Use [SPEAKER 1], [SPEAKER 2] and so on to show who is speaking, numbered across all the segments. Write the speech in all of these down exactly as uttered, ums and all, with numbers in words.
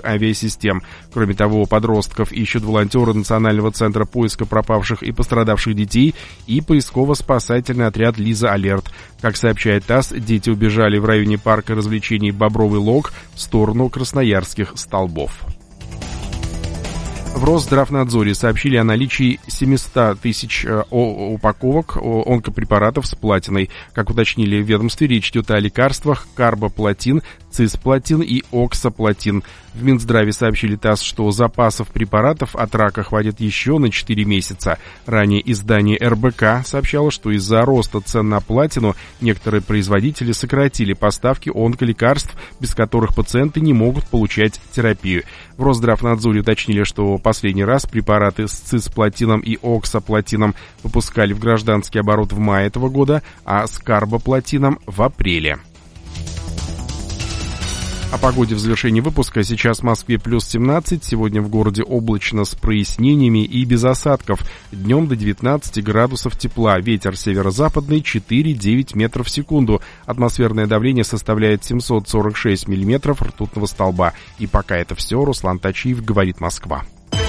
[SPEAKER 1] авиасистем. Кроме того, подростков ищут волонтеры Национального центра поиска пропавших и пострадавших детей и поисково-спасательный отряд «Лиза Алерт». Как сообщает ТАСС, дети убежали в районе парка развлечений «Бобровый лог» в сторону красноярских столбов. В Росздравнадзоре сообщили о наличии семьсот тысяч упаковок онкопрепаратов с платиной. Как уточнили в ведомстве, речь идет о лекарствах карбоплатин, цисплатин и оксаплатин. В Минздраве сообщили ТАСС, что запасов препаратов от рака хватит еще на четыре месяца. Ранее издание эр бэ ка сообщало, что из-за роста цен на платину некоторые производители сократили поставки онколекарств, без которых пациенты не могут получать терапию. В Росздравнадзоре уточнили, что последний раз препараты с цисплатином и оксаплатином выпускали в гражданский оборот в мае этого года, а с карбоплатином в апреле. О погоде в завершении выпуска. Сейчас в Москве плюс семнадцать, сегодня в городе облачно с прояснениями и без осадков. Днем до девятнадцати градусов тепла, ветер северо-западный четыре-девять метров в секунду. Атмосферное давление составляет семьсот сорок шесть миллиметров ртутного столба. И пока это все, Руслан Тачиев, говорит Москва.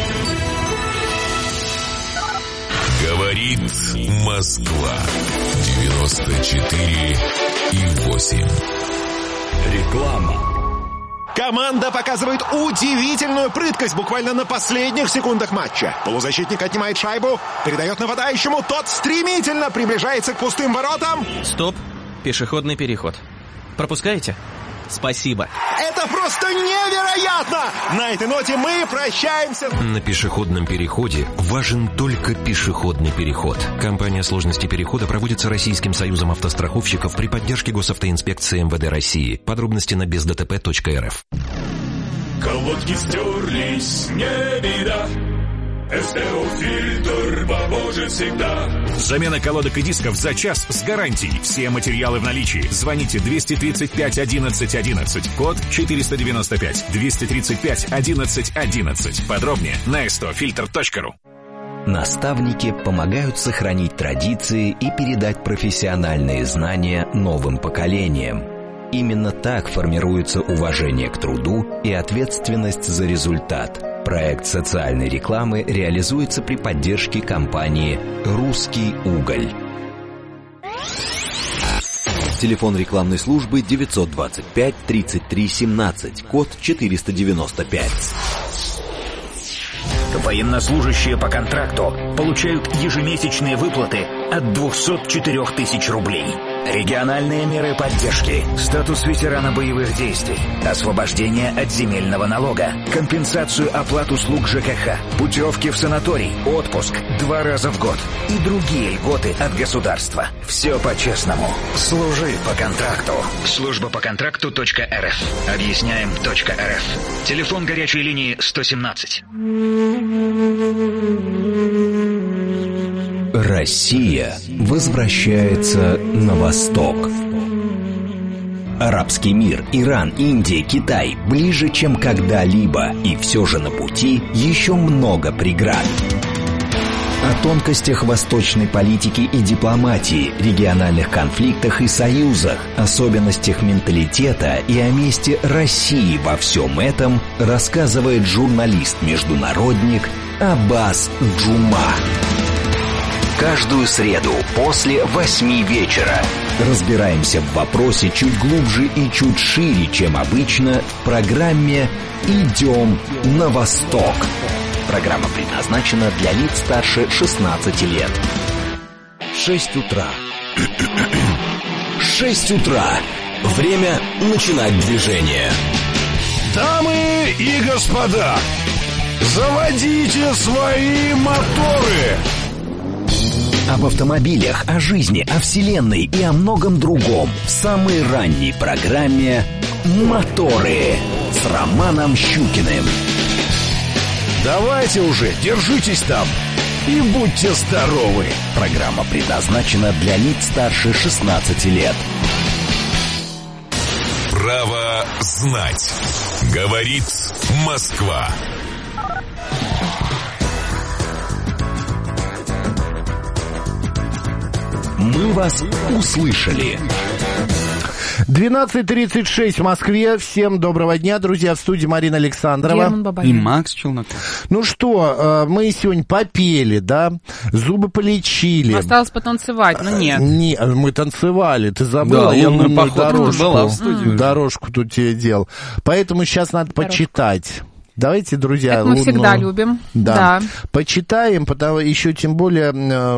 [SPEAKER 2] Говорит Москва. девяносто четыре и восемь. Реклама.
[SPEAKER 3] Команда показывает удивительную прыткость буквально на последних секундах матча. Полузащитник отнимает шайбу, передает нападающему, тот стремительно приближается к пустым воротам.
[SPEAKER 4] Стоп, пешеходный переход. Пропускаете? Спасибо.
[SPEAKER 3] Это просто невероятно! На этой ноте мы прощаемся.
[SPEAKER 5] На пешеходном переходе важен только пешеходный переход. Компания сложности перехода проводится Российским союзом автостраховщиков при поддержке Госавтоинспекции эм вэ дэ России. Подробности на без дэ тэ пэ точка эр эф.
[SPEAKER 2] Колодки стерлись, не беда. эс тэ о-фильтр поможет всегда.
[SPEAKER 6] Замена колодок и дисков за час с гарантией. Все материалы в наличии. Звоните двести тридцать пять одиннадцать одиннадцать. Код четыреста девяносто пять. двести тридцать пять одиннадцать одиннадцать. Подробнее на эс тэ о фильтр точка ру.
[SPEAKER 7] Наставники помогают сохранить традиции и передать профессиональные знания новым поколениям. Именно так формируется уважение к труду и ответственность за результат. Проект социальной рекламы реализуется при поддержке компании «Русский уголь». Телефон рекламной службы девятьсот двадцать пять тридцать три семнадцать, код четыреста девяносто пять.
[SPEAKER 8] Военнослужащие по контракту получают ежемесячные выплаты от двухсот четырёх тысяч рублей. Региональные меры поддержки, статус ветерана боевых действий, освобождение от земельного налога, компенсацию оплат услуг жэ ка ха, путевки в санаторий, отпуск два раза в год и другие льготы от государства. Все по-честному. Служи по контракту. Служба по контракту точка эр эф. Объясняем точка эр эф. Телефон горячей линии сто семнадцать.
[SPEAKER 7] Россия возвращается на восток. Арабский мир, Иран, Индия, Китай ближе, чем когда-либо, и все же на пути еще много преград. О тонкостях восточной политики и дипломатии, региональных конфликтах и союзах, особенностях менталитета и о месте России во всем этом рассказывает журналист-международник Аббас Джума. Каждую среду после восьми вечера разбираемся в вопросе чуть глубже и чуть шире, чем обычно, в программе «Идем на восток». Программа предназначена для лиц старше шестнадцати лет. Шесть утра. Шесть утра. Время начинать движение.
[SPEAKER 9] Дамы и господа, заводите свои моторы.
[SPEAKER 7] Об автомобилях, о жизни, о вселенной и о многом другом в самой ранней программе «Моторы» с Романом Щукиным.
[SPEAKER 9] Давайте уже, держитесь там и будьте здоровы.
[SPEAKER 7] Программа предназначена для лиц старше шестнадцати лет.
[SPEAKER 2] Право знать. Говорит Москва.
[SPEAKER 7] Мы вас услышали.
[SPEAKER 9] двенадцать тридцать шесть в Москве. Всем доброго дня, друзья. В студии Марина Александрова.
[SPEAKER 10] И Макс Челноков.
[SPEAKER 9] Ну что, мы сегодня попели, да? Зубы полечили.
[SPEAKER 11] Осталось потанцевать, но нет.
[SPEAKER 9] Не, мы танцевали. Ты забыла?
[SPEAKER 10] Да,
[SPEAKER 9] я
[SPEAKER 10] лунную походку
[SPEAKER 9] дорожку,
[SPEAKER 10] была в студии.
[SPEAKER 9] Дорожку тут тебе делал. Поэтому сейчас надо Дорожку. почитать. Давайте, друзья,
[SPEAKER 11] это мы лунную... всегда любим.
[SPEAKER 9] Да.
[SPEAKER 11] да.
[SPEAKER 9] Почитаем, потому еще тем более,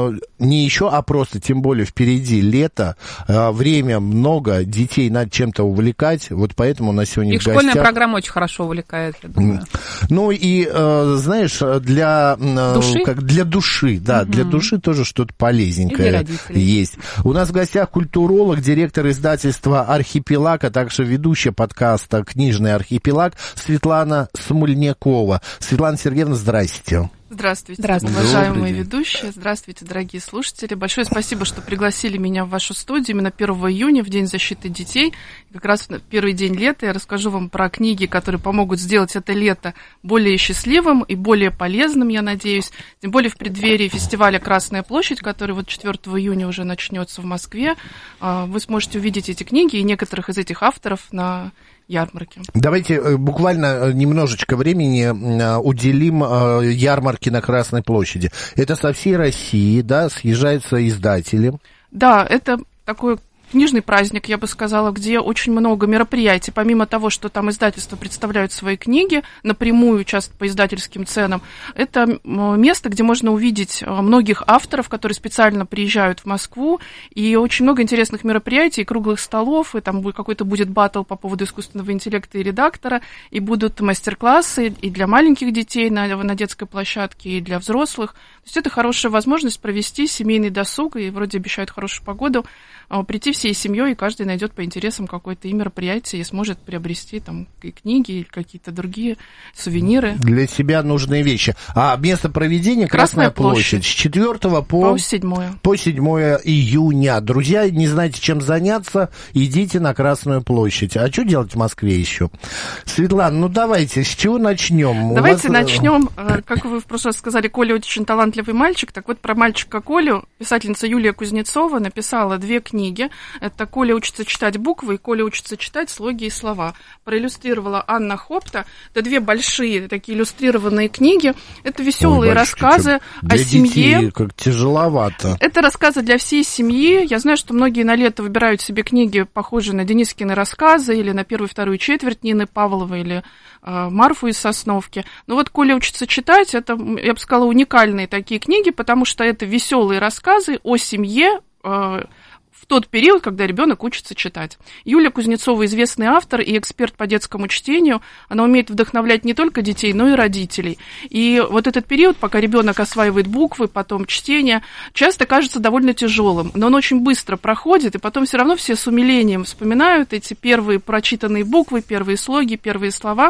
[SPEAKER 9] не еще, а просто тем более впереди лето, время много, детей надо чем-то увлекать, вот поэтому у нас сегодня
[SPEAKER 11] их
[SPEAKER 9] в гостях...
[SPEAKER 11] школьная программа очень хорошо увлекает, я думаю.
[SPEAKER 9] Ну и, знаешь, для
[SPEAKER 11] души,
[SPEAKER 9] как для души, да, угу. для души тоже что-то полезненькое есть. У нас в гостях культуролог, директор издательства «Архипелаг», а также ведущая подкаста «Книжный архипелаг» Светлана Смольянинова. Светлана Сергеевна, здрасте.
[SPEAKER 12] Здравствуйте,
[SPEAKER 11] Здравствуйте,
[SPEAKER 12] уважаемые ведущие. Здравствуйте, дорогие слушатели. Большое спасибо, что пригласили меня в вашу студию именно первого июня, в День защиты детей. Как раз в первый день лета я расскажу вам про книги, которые помогут сделать это лето более счастливым и более полезным, я надеюсь. Тем более в преддверии фестиваля «Красная площадь», который вот четвёртого июня уже начнется в Москве. Вы сможете увидеть эти книги и некоторых из этих авторов на ярмарки.
[SPEAKER 9] Давайте буквально немножечко времени уделим ярмарке на Красной площади. Это со всей России, да, съезжаются издатели?
[SPEAKER 12] Да, это такой книжный праздник, я бы сказала, где очень много мероприятий. Помимо того, что там издательства представляют свои книги напрямую, часто по издательским ценам, это место, где можно увидеть многих авторов, которые специально приезжают в Москву, и очень много интересных мероприятий, круглых столов, и там какой-то будет баттл по поводу искусственного интеллекта и редактора, и будут мастер-классы и для маленьких детей на, на детской площадке, и для взрослых. То есть это хорошая возможность провести семейный досуг, и вроде обещают хорошую погоду, прийти всей семьей, и каждый найдет по интересам какое-то и мероприятие, и сможет приобрести там и книги, или какие-то другие сувениры.
[SPEAKER 9] Для себя нужные вещи. А место проведения Красная, Красная площадь. площадь. С четвёртого по...
[SPEAKER 12] По седьмое.
[SPEAKER 9] По седьмое июня. Друзья, не знаете, чем заняться, идите на Красную площадь. А что делать в Москве еще? Светлана, ну давайте, с чего начнем?
[SPEAKER 12] Давайте вас... начнем. Как вы в прошлый раз сказали, Коля очень талантливый мальчик. Так вот, про мальчика Колю писательница Юлия Кузнецова написала две книги. Это «Коля учится читать буквы» и «Коля учится читать слоги и слова». Проиллюстрировала Анна Хопта. Это две большие такие иллюстрированные книги. Это веселые Ой, рассказы о семье.
[SPEAKER 9] Детей, как тяжеловато.
[SPEAKER 12] Это рассказы для всей семьи. Я знаю, что многие на лето выбирают себе книги, похожие на Денискины рассказы или на первую-вторую четверть Нины Павловой или э, Марфу из Сосновки. Но вот «Коля учится читать» — это, я бы сказала, уникальные такие книги, потому что это веселые рассказы о семье, э, в тот период, когда ребенок учится читать. Юлия Кузнецова известный автор и эксперт по детскому чтению. Она умеет вдохновлять не только детей, но и родителей. И вот этот период, пока ребенок осваивает буквы, потом чтение, часто кажется довольно тяжелым, но он очень быстро проходит, и потом все равно все с умилением вспоминают эти первые прочитанные буквы, первые слоги, первые слова.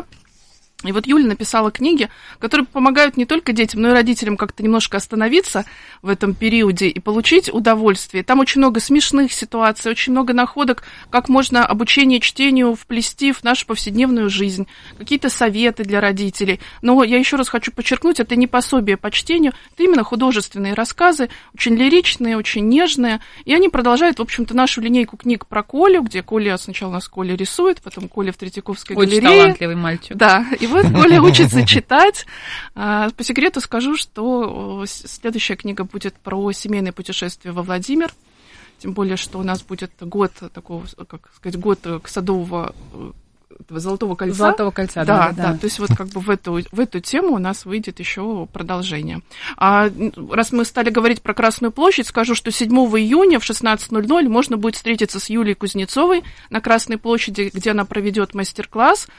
[SPEAKER 12] И вот Юля написала книги, которые помогают не только детям, но и родителям как-то немножко остановиться в этом периоде и получить удовольствие. Там очень много смешных ситуаций, очень много находок, как можно обучение чтению вплести в нашу повседневную жизнь, какие-то советы для родителей. Но я еще раз хочу подчеркнуть, это не пособие по чтению, это именно художественные рассказы, очень лиричные, очень нежные. И они продолжают, в общем-то, нашу линейку книг про Колю, где Коля сначала у нас Коля рисует, потом Коля в Третьяковской
[SPEAKER 11] очень
[SPEAKER 12] галерее.
[SPEAKER 11] Очень талантливый мальчик.
[SPEAKER 12] Да, и вот Коля учится читать. По секрету скажу, что следующая книга будет про семейное путешествие во Владимир. Тем более, что у нас будет год такого, как сказать, год Садового Золотого кольца.
[SPEAKER 11] Золотого кольца,
[SPEAKER 12] да,
[SPEAKER 11] да, да.
[SPEAKER 12] да. То есть вот как бы в эту, в эту тему у нас выйдет еще продолжение. А раз мы стали говорить про Красную площадь, скажу, что седьмого июня в шестнадцать ноль ноль можно будет встретиться с Юлией Кузнецовой на Красной площади, где она проведет мастер-класс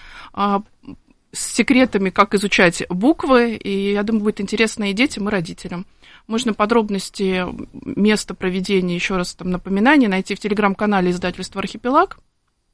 [SPEAKER 12] с секретами, как изучать буквы, и, я думаю, будет интересно и детям, и родителям. Можно подробности места проведения, еще раз там напоминание, найти в телеграм-канале издательства «Архипелаг».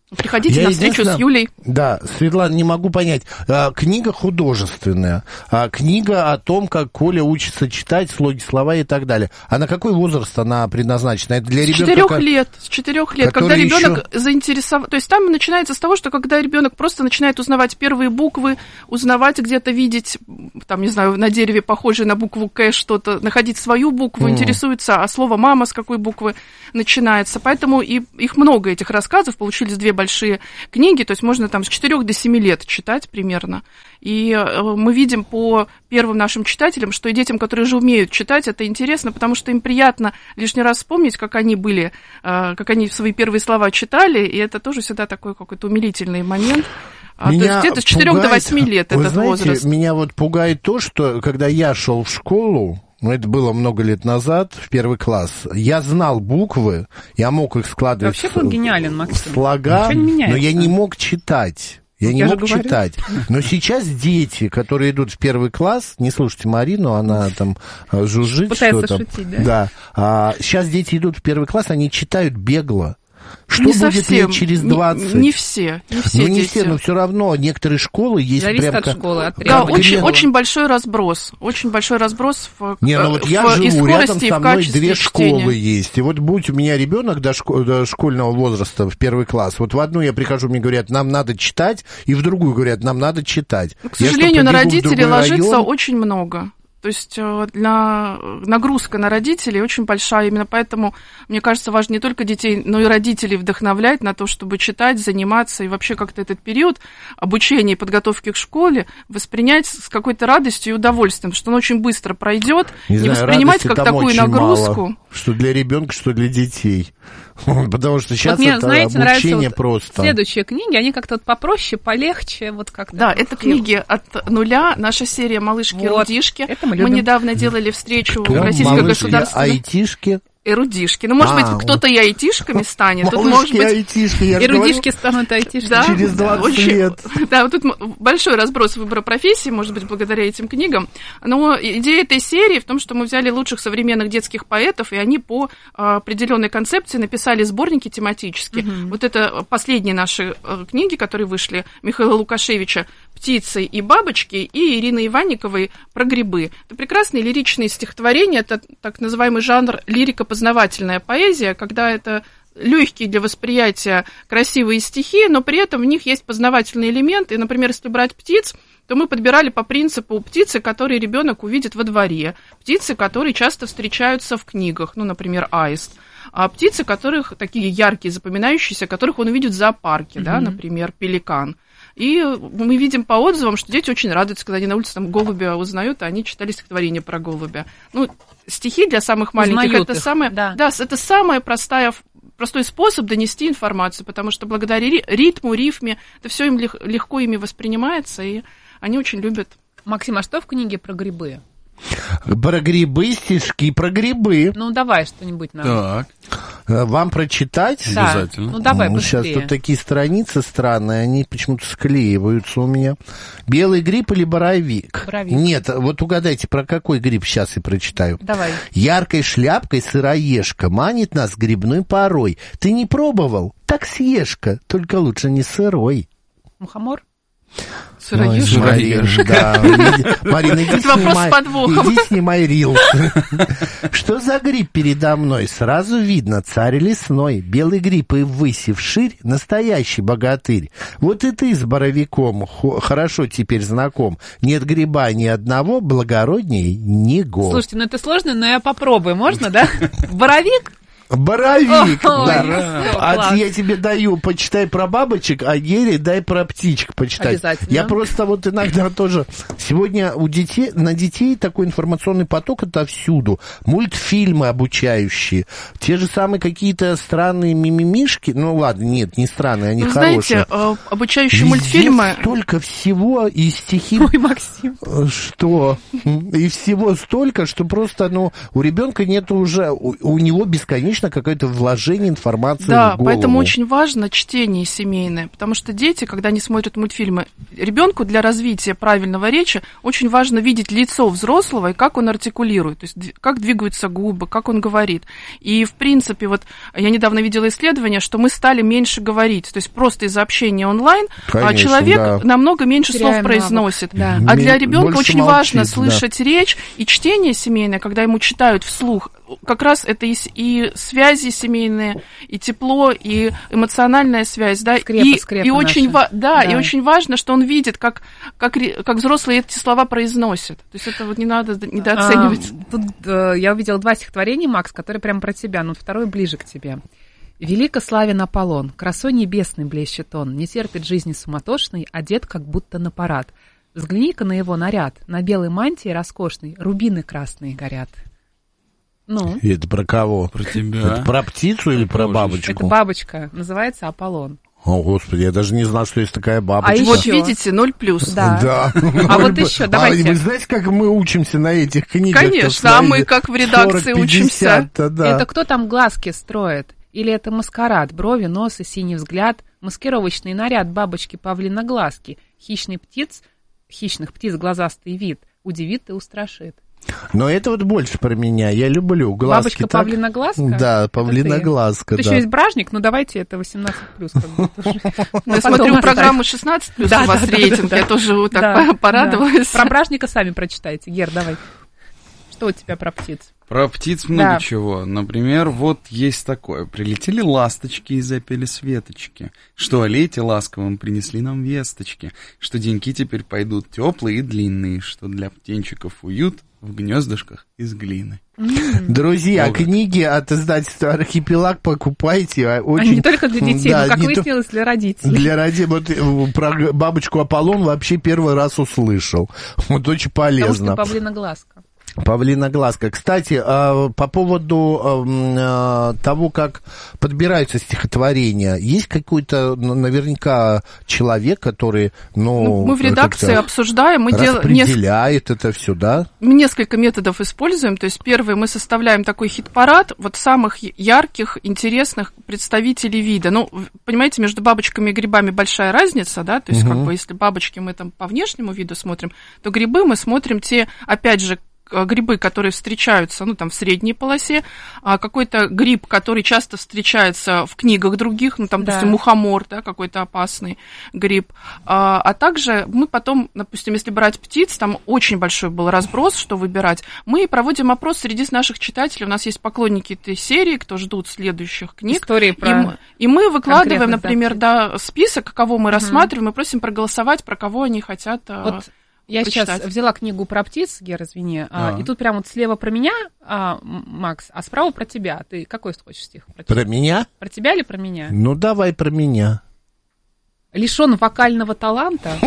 [SPEAKER 12] Приходите
[SPEAKER 9] Я
[SPEAKER 12] на встречу с Юлей.
[SPEAKER 9] Да, Светлана, не могу понять. А, книга художественная, а, книга о том, как Коля учится читать, слоги слова и так далее. А на какой возраст она предназначена? Это для
[SPEAKER 12] с
[SPEAKER 9] ребенка?
[SPEAKER 12] четырех лет. С четырех лет, когда ребенок
[SPEAKER 9] еще...
[SPEAKER 12] заинтересован. То есть там начинается с того, что когда ребенок просто начинает узнавать первые буквы, узнавать где-то, видеть, там, не знаю, на дереве похожее на букву К что-то, находить свою букву, mm. интересуется, а слово «мама» с какой буквы начинается. Поэтому и, их много, этих рассказов. Получились две большие книги, то есть можно там с четырёх до семи лет читать примерно. И мы видим по первым нашим читателям, что и детям, которые же умеют читать, это интересно, потому что им приятно лишний раз вспомнить, как они были, как они свои первые слова читали, и это тоже всегда такой какой-то умилительный момент. Меня то есть где-то с четырёх до восьми лет
[SPEAKER 9] вы
[SPEAKER 12] этот
[SPEAKER 9] знаете,
[SPEAKER 12] возраст.
[SPEAKER 9] Меня вот пугает то, что когда я шел в школу, ну, это было много лет назад, в первый класс, я знал буквы, я мог их складывать
[SPEAKER 11] вообще был гениален, Максим.
[SPEAKER 9] в слога, но я не мог читать. Я не
[SPEAKER 11] я
[SPEAKER 9] мог читать. Но сейчас дети, которые идут в первый класс, не слушайте Марину, она там жужжит
[SPEAKER 11] пытается
[SPEAKER 9] что-то.
[SPEAKER 11] Шутить, да?
[SPEAKER 9] Да. А, сейчас дети идут в первый класс, они читают бегло. Что
[SPEAKER 12] не
[SPEAKER 9] будет
[SPEAKER 12] совсем.
[SPEAKER 9] лет через двадцать?
[SPEAKER 12] Не, не все, не все
[SPEAKER 9] ну, не
[SPEAKER 12] дети.
[SPEAKER 9] все, но все равно некоторые школы есть
[SPEAKER 11] зависит
[SPEAKER 9] прям...
[SPEAKER 11] от школы, от
[SPEAKER 12] да, очень, очень большой разброс. Очень большой разброс в,
[SPEAKER 9] не, ну вот
[SPEAKER 12] в,
[SPEAKER 9] я
[SPEAKER 12] в
[SPEAKER 9] живу,
[SPEAKER 12] и скорости,
[SPEAKER 9] рядом
[SPEAKER 12] и
[SPEAKER 9] со
[SPEAKER 12] в
[SPEAKER 9] мной
[SPEAKER 12] качестве
[SPEAKER 9] две
[SPEAKER 12] чтения.
[SPEAKER 9] школы есть. И вот будь у меня ребенок до, шко- до школьного возраста в первый класс, вот в одну я прихожу, мне говорят, нам надо читать, и в другую говорят, нам надо читать.
[SPEAKER 12] Но, к сожалению,
[SPEAKER 9] я,
[SPEAKER 12] на родителей ложится
[SPEAKER 9] район...
[SPEAKER 12] очень много. То есть на, нагрузка на родителей очень большая. Именно поэтому, мне кажется, важно не только детей, но и родителей вдохновлять на то, чтобы читать, заниматься и вообще как-то этот период обучения и подготовки к школе воспринять с какой-то радостью и удовольствием, потому что он очень быстро пройдет,
[SPEAKER 9] не,
[SPEAKER 12] не
[SPEAKER 9] знаю,
[SPEAKER 12] воспринимать как такую нагрузку.
[SPEAKER 9] Мало, что для ребенка, что для детей. Потому что сейчас
[SPEAKER 11] вот мне,
[SPEAKER 9] это
[SPEAKER 11] знаете,
[SPEAKER 9] обучение
[SPEAKER 11] вот
[SPEAKER 9] просто.
[SPEAKER 11] Следующие книги, они как-то вот попроще, полегче, вот как-то.
[SPEAKER 12] Да, это книги от нуля. Наша серия «Малышки-рудишки».
[SPEAKER 11] Вот, мы,
[SPEAKER 12] мы недавно делали встречу
[SPEAKER 9] Кто?
[SPEAKER 12] в Российской
[SPEAKER 9] Малышки,
[SPEAKER 12] государственной...
[SPEAKER 9] айтишки?
[SPEAKER 12] Эрудишки. Ну, может
[SPEAKER 9] а,
[SPEAKER 12] быть, кто-то и айтишками станет.
[SPEAKER 9] Малышки,
[SPEAKER 12] тут, может быть...
[SPEAKER 9] айтишки, я
[SPEAKER 11] Эрудишки станут айтишками.
[SPEAKER 12] Да,
[SPEAKER 9] через двадцать
[SPEAKER 12] очень,
[SPEAKER 9] лет.
[SPEAKER 12] Да, вот тут большой разброс выбора профессий, может быть, благодаря этим книгам. Но идея этой серии в том, что мы взяли лучших современных детских поэтов, и они по а, определенной концепции написали сборники тематические. Mm-hmm. Вот это последние наши а, книги, которые вышли, Михаила Лукашевича «Птицы и бабочки» и Ирины Иванниковой «Про грибы». Это прекрасные лиричные стихотворения, это так называемый жанр лирико-познавательная поэзия, когда это легкие для восприятия красивые стихи, но при этом в них есть познавательные элементы. И, например, если брать птиц, то мы подбирали по принципу птицы, которые ребенок увидит во дворе, птицы, которые часто встречаются в книгах, ну, например, аист, а птицы, которых такие яркие, запоминающиеся, которых он увидит в зоопарке, mm-hmm. да, например, пеликан. И мы видим по отзывам, что дети очень радуются, когда они на улице там голубя узнают, а они читали стихотворение про голубя. Ну, стихи для самых маленьких
[SPEAKER 11] Узнают
[SPEAKER 12] это
[SPEAKER 11] их,
[SPEAKER 12] самое,
[SPEAKER 11] да.
[SPEAKER 12] да, это самая простая, простой способ донести информацию, потому что благодаря ритму, рифме, это все им легко ими воспринимается, и они очень любят.
[SPEAKER 11] Максим, а что в книге про грибы?
[SPEAKER 9] Про грибы, стишки про грибы.
[SPEAKER 11] Ну, давай что-нибудь нам.
[SPEAKER 9] Так. Вам прочитать?
[SPEAKER 11] Да. Обязательно. Ну, давай,
[SPEAKER 9] ну, сейчас тут такие страницы странные, они почему-то склеиваются у меня. Белый гриб или боровик?
[SPEAKER 11] Боровик.
[SPEAKER 9] Нет, вот угадайте, про какой гриб сейчас я прочитаю.
[SPEAKER 11] Давай.
[SPEAKER 9] Яркой шляпкой сыроежка манит нас грибной порой. Ты не пробовал? Так съешь-ка, только лучше не сырой.
[SPEAKER 11] Мухомор?
[SPEAKER 12] Сыроежка.
[SPEAKER 9] Марин, да. Марина, иди снимай, иди снимай рилсы. Что за гриб передо мной? Сразу видно, царь лесной. Белый гриб и ввысь и вширь, настоящий богатырь. Вот и ты с боровиком хорошо теперь знаком. Нет гриба ни одного, благородней ни год.
[SPEAKER 11] Слушайте, ну это сложно, но я попробую. Можно, да? Боровик?
[SPEAKER 9] Боровик,
[SPEAKER 11] О,
[SPEAKER 9] да.
[SPEAKER 11] ой,
[SPEAKER 9] А я тебе даю, почитай про бабочек, а Гере дай про птичек почитать.
[SPEAKER 11] Обязательно.
[SPEAKER 9] Я просто вот иногда тоже... Сегодня у детей, на детей такой информационный поток отовсюду. Мультфильмы обучающие. Те же самые какие-то странные мимимишки. Ну ладно, нет, не странные, они
[SPEAKER 12] Вы
[SPEAKER 9] хорошие.
[SPEAKER 12] знаете, обучающие
[SPEAKER 9] Везде
[SPEAKER 12] мультфильмы...
[SPEAKER 9] столько всего, и стихи...
[SPEAKER 11] Ой, Максим.
[SPEAKER 9] Что? И всего столько, что просто, ну, у ребенка нет уже... У, у него бесконечно конечно, какое-то вложение информации
[SPEAKER 12] да,
[SPEAKER 9] в голову.
[SPEAKER 12] Поэтому очень важно чтение семейное, потому что дети, когда они смотрят мультфильмы, ребенку для развития правильного речи очень важно видеть лицо взрослого и как он артикулирует, то есть как двигаются губы, как он говорит. И, в принципе, вот я недавно видела исследование, что мы стали меньше говорить, то есть просто из-за общения онлайн Конечно, человек да. намного меньше Теряем слов произносит. Да. А для ребенка очень молчит, важно да. слышать речь и чтение семейное, когда ему читают вслух. Как раз это и, и связи семейные, и тепло, и эмоциональная связь, да,
[SPEAKER 11] скрепа,
[SPEAKER 12] и,
[SPEAKER 11] скрепа
[SPEAKER 12] и, очень,
[SPEAKER 11] наша.
[SPEAKER 12] да,
[SPEAKER 11] да.
[SPEAKER 12] и очень важно, что он видит, как, как, как взрослые эти слова произносят. То есть это вот не надо недооценивать.
[SPEAKER 11] А, тут э, я увидела два стихотворения, Макс, которые прямо про тебя, но второе ближе к тебе. «Велико славен Аполлон, красой небесный блещет он, не терпит жизни суматошной, одет как будто на парад. Взгляни-ка на его наряд, на белой мантии роскошной рубины красные горят». Ну.
[SPEAKER 9] И это про кого?
[SPEAKER 10] Про тебя.
[SPEAKER 9] Это про птицу или про бабочку?
[SPEAKER 11] Это бабочка, называется Аполлон.
[SPEAKER 9] О, Господи, я даже не знал, что есть такая бабочка.
[SPEAKER 12] А вот видите, ноль плюс.
[SPEAKER 11] Да.
[SPEAKER 9] да.
[SPEAKER 11] А вот еще, давайте.
[SPEAKER 9] А вы знаете, как мы учимся на этих книгах?
[SPEAKER 12] Конечно, а мы как в редакции учимся.
[SPEAKER 9] Да.
[SPEAKER 11] Это кто там глазки строит? Или это маскарад, брови, нос и синий взгляд, маскировочный наряд бабочки павлиноглазки, хищный птиц, хищных птиц глазастый вид, удивит и устрашит.
[SPEAKER 9] Но это вот больше про меня. Я люблю глазки.
[SPEAKER 11] Бабочка
[SPEAKER 9] так...
[SPEAKER 11] павлиноглазка?
[SPEAKER 9] Да, павлиноглазка,
[SPEAKER 11] да.
[SPEAKER 9] Тут
[SPEAKER 11] еще есть бражник, но давайте это восемнадцать плюс.
[SPEAKER 12] Я смотрю программу шестнадцать плюс, у вас рейтинг, я тоже так порадовалась.
[SPEAKER 11] Про бражника сами прочитайте. Гер, давай. Что у тебя про птиц?
[SPEAKER 10] Про птиц много да. чего. Например, вот есть такое. Прилетели ласточки и запели светочки, что о лете ласковом принесли нам весточки, что деньки теперь пойдут теплые и длинные, что для птенчиков уют в гнездышках из глины.
[SPEAKER 9] Mm. Друзья, Много. Книги от издательства «Архипелаг» покупайте. Очень...
[SPEAKER 11] А не только для детей, да, но, как выяснилось, то... для родителей.
[SPEAKER 9] Для родителей. Вот про бабочку Аполлон вообще первый раз услышал. Вот очень полезно.
[SPEAKER 11] Потому что павлиноглазка.
[SPEAKER 9] Павлиноглазка. Кстати, по поводу того, как подбираются стихотворения, есть какой-то наверняка человек, который, ну,
[SPEAKER 12] ну мы в редакции обсуждаем, мы
[SPEAKER 9] распределяет дел... это все, да?
[SPEAKER 12] Мы несколько методов используем. То есть, первый, мы составляем такой хит-парад вот самых ярких, интересных представителей вида. Ну, понимаете, между бабочками и грибами большая разница, да? То есть, угу. как бы, если бабочки мы там по внешнему виду смотрим, то грибы мы смотрим те, опять же, грибы, которые встречаются, ну, там, в средней полосе, а какой-то гриб, который часто встречается в книгах других, ну, там, да. допустим, мухомор, да, какой-то опасный гриб. А, а также мы потом, допустим, если брать птиц, там очень большой был разброс, что выбирать, мы проводим опрос среди наших читателей, у нас есть поклонники этой серии, кто ждут следующих книг.
[SPEAKER 11] Истории про
[SPEAKER 12] и, мы, и мы выкладываем, например, да, список, кого мы угу. рассматриваем, и просим проголосовать, про кого они хотят...
[SPEAKER 11] Вот. Я
[SPEAKER 12] прочитать.
[SPEAKER 11] Сейчас взяла книгу про птиц, Гера, извини,
[SPEAKER 9] а.
[SPEAKER 11] и тут прямо вот слева про меня, а, Макс, а справа про тебя. Ты какой хочешь стих прочитать?
[SPEAKER 9] Про меня?
[SPEAKER 11] Про тебя или про меня?
[SPEAKER 9] Ну, давай про меня.
[SPEAKER 11] Лишен вокального таланта,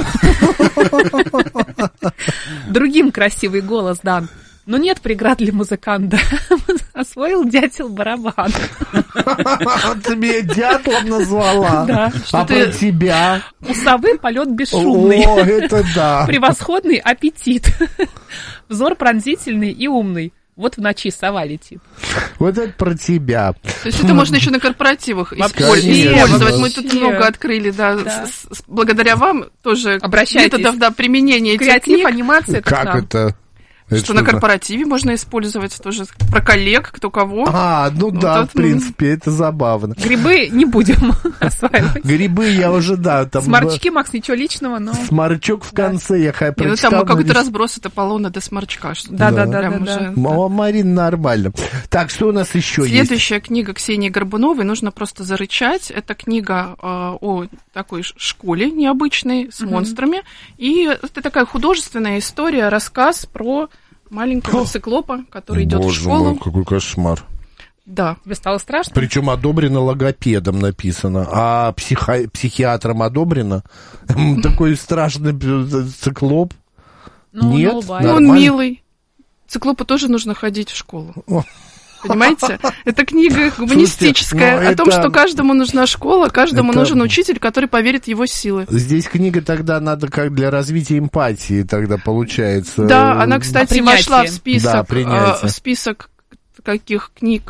[SPEAKER 11] другим красивый голос дан. Но нет преград для музыканта. Освоил дятел барабан.
[SPEAKER 9] Ты меня дятлом назвала.
[SPEAKER 11] Да.
[SPEAKER 9] А про тебя?
[SPEAKER 11] У совы полет бесшумный.
[SPEAKER 9] О, это да.
[SPEAKER 11] Превосходный аппетит. Взор пронзительный и умный. Вот в ночи сова летит.
[SPEAKER 9] Вот это про тебя.
[SPEAKER 12] То есть это можно еще на корпоративах использовать. Мы тут много открыли, да, да. С, с, благодаря вам тоже методов да, применения этих книг.
[SPEAKER 11] Анимация.
[SPEAKER 9] Как это?
[SPEAKER 12] Это что, что на корпоративе можно использовать тоже про коллег, кто кого.
[SPEAKER 9] А, ну вот да, в принципе, мы... это забавно.
[SPEAKER 11] Грибы не будем осваивать.
[SPEAKER 9] Грибы я уже, да. Там
[SPEAKER 11] сморчки, Макс, ничего личного, но...
[SPEAKER 9] Сморчок в конце, да. я хай прочитал.
[SPEAKER 12] Ну там какой-то разброс от Аполлона до сморчка.
[SPEAKER 11] Да-да-да.
[SPEAKER 12] Уже...
[SPEAKER 9] Марина, нормально. Так, что у нас еще есть?
[SPEAKER 12] Следующая книга Ксении Горбуновой, нужно просто зарычать. Это книга э, о такой школе необычной, с uh-huh. монстрами. И это такая художественная история, рассказ про... маленького циклопа, который идет в школу.
[SPEAKER 9] Мой, какой кошмар.
[SPEAKER 12] Да.
[SPEAKER 11] Тебе стало страшно?
[SPEAKER 9] Причем одобрено логопедом написано, а психи... психиатром одобрено. Такой страшный циклоп. Нет?
[SPEAKER 12] Ну, он милый. Циклопу тоже нужно ходить в школу. Понимаете? Это книга гуманистическая. Слушайте, о том, это... что каждому нужна школа, каждому это... нужен учитель, который поверит в его силы.
[SPEAKER 9] Здесь книга тогда надо как для развития эмпатии тогда получается.
[SPEAKER 12] Да, она, кстати, вошла в список, да, в список каких книг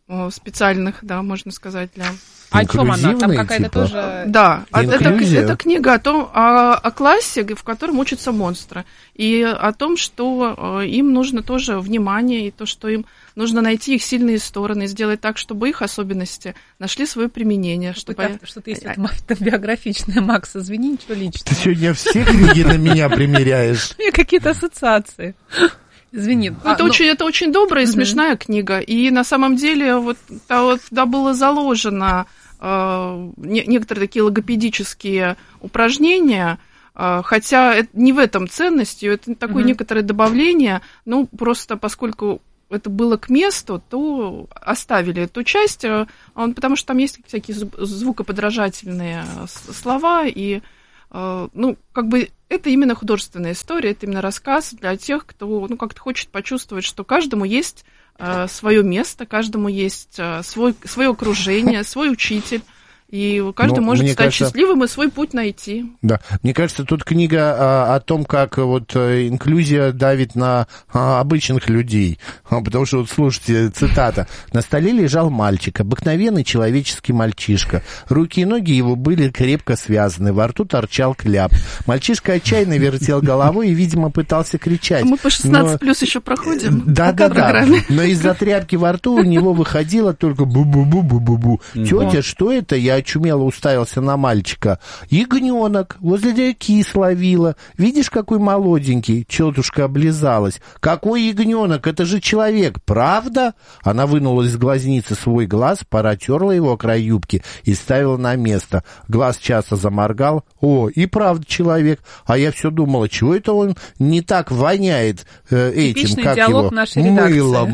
[SPEAKER 12] специальных, да, можно сказать, для...
[SPEAKER 11] А о чем она? Там какая-то
[SPEAKER 9] типа?
[SPEAKER 11] тоже...
[SPEAKER 12] Да, это, это книга о том, о, о классе, в котором учатся монстры, и о том, что им нужно тоже внимание, и то, что им нужно найти их сильные стороны, сделать так, чтобы их особенности нашли свое применение. Чтобы...
[SPEAKER 11] Что-то есть автобиографичное, Макс, извини, ничего личного.
[SPEAKER 9] Ты сегодня все книги на меня примеряешь.
[SPEAKER 11] У меня какие-то ассоциации. Извини.
[SPEAKER 12] Ну, а, это, ну... Очень, это очень добрая и uh-huh. смешная книга. И на самом деле вот, вот туда было заложено э, не, некоторые такие логопедические упражнения, э, хотя это не в этом ценность, это такое uh-huh. некоторое добавление, ну, просто поскольку это было к месту, то оставили эту часть, э, потому что там есть всякие звукоподражательные слова, и, э, ну, как бы... Это именно художественная история, это именно рассказ для тех, кто, ну, как-то хочет почувствовать, что каждому есть э, свое место, каждому есть э, свой, свое окружение, свой учитель. И каждый Но, может стать кажется, счастливым и свой путь найти.
[SPEAKER 9] Да, мне кажется, тут книга а, о том, как вот инклюзия давит на а, обычных людей. А, потому что, вот слушайте, цитата. «На столе лежал мальчик, обыкновенный человеческий мальчишка. Руки и ноги его были крепко связаны, во рту торчал кляп. Мальчишка отчаянно вертел головой и, видимо, пытался кричать.
[SPEAKER 12] Мы по шестнадцать плюс еще проходим.
[SPEAKER 9] Да-да-да. Но из-за тряпки во рту у него выходило только бу-бу-бу-бу-бу-бу. Тетя, что это? Я очумело уставился на мальчика. Ягненок возле реки словила. Видишь, какой молоденький? Тетушка облизалась. Какой ягненок? Это же человек, правда? Она вынула из глазницы свой глаз, протерла его о край юбки и ставила на место. Глаз часто заморгал. О, и правда человек. А я все думала, чего это он не так воняет э, этим,
[SPEAKER 11] Типичный
[SPEAKER 9] как
[SPEAKER 11] диалог
[SPEAKER 9] его,
[SPEAKER 11] нашей редакции.
[SPEAKER 9] мылом.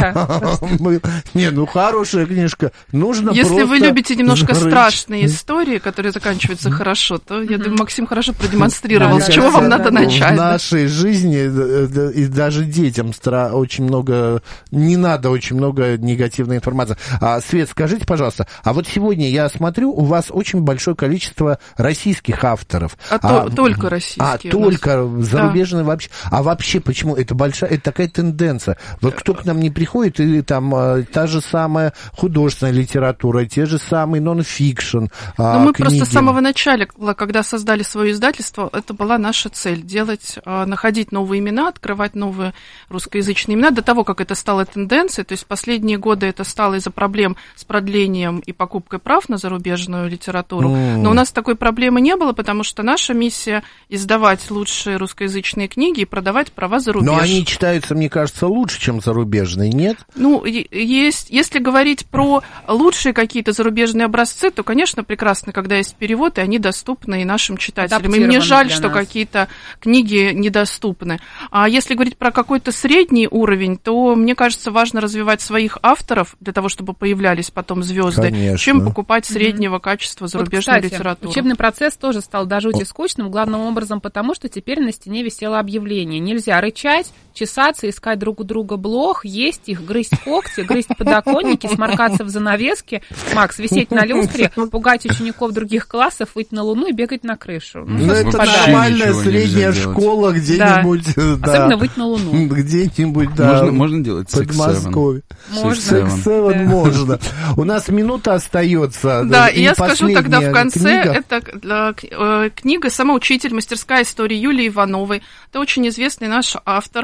[SPEAKER 9] Не, ну хорошая книжка. Нужно просто...
[SPEAKER 12] Если вы любите немножко страшные истории, которые заканчиваются хорошо, то, я думаю, Максим хорошо продемонстрировал, с чего вам надо начать.
[SPEAKER 9] В нашей жизни и даже детям очень много, не надо очень много негативной информации. Свет, скажите, пожалуйста, а вот сегодня я смотрю, у вас очень большое количество российских авторов.
[SPEAKER 12] А, а то, только российские.
[SPEAKER 9] А, только зарубежные, да. Вообще. А вообще, почему? Это большая, это такая тенденция. Вот кто к нам не приходит, и там та же самая художественная литература, те же самые нон-фикшн,
[SPEAKER 12] Но мы книги. Просто с самого начала, когда создали свое издательство, это была наша цель. Делать, находить новые имена, открывать новые русскоязычные имена. До того, как это стало тенденцией, то есть последние годы это стало из-за проблем с продлением и покупкой прав на зарубежную литературу. Mm. Но у нас такой проблемы не было, потому что наша миссия издавать лучшие русскоязычные книги и продавать права за рубеж.
[SPEAKER 9] Но они читаются, мне кажется, лучше, чем зарубежные, нет?
[SPEAKER 12] Ну, есть, если говорить про лучшие какие-то зарубежные образцы, то, конечно, прекрасно, когда есть перевод, и они доступны и нашим читателям. И мне жаль, что нас. Какие-то книги недоступны. А если говорить про какой-то средний уровень, то, мне кажется, важно развивать своих авторов для того, чтобы появлялись потом звезды, чем покупать среднего mm-hmm. качества зарубежную вот, кстати, литературу.
[SPEAKER 11] Учебный процесс тоже стал до жути скучным, главным образом потому, что теперь на стене висело объявление. Нельзя рычать, чесаться, искать друг у друга блох, есть их, грызть когти, грызть подоконники, сморкаться в занавеске, Макс, висеть на люстре, пугать учеников других классов, выйти на Луну и бегать на крышу.
[SPEAKER 9] Ну, ну это нормальная средняя школа где-нибудь.
[SPEAKER 11] Да. Да. Особенно выйти на Луну.
[SPEAKER 9] Где-нибудь, да.
[SPEAKER 10] Можно, можно делать
[SPEAKER 9] Подмосковье.
[SPEAKER 11] Можно.
[SPEAKER 9] Секс-севен да. можно. У нас минута остается.
[SPEAKER 12] Да, и я скажу тогда в конце, это книга «Самоучитель. Мастерская истории» Юлии Ивановой. Это очень известный наш автор.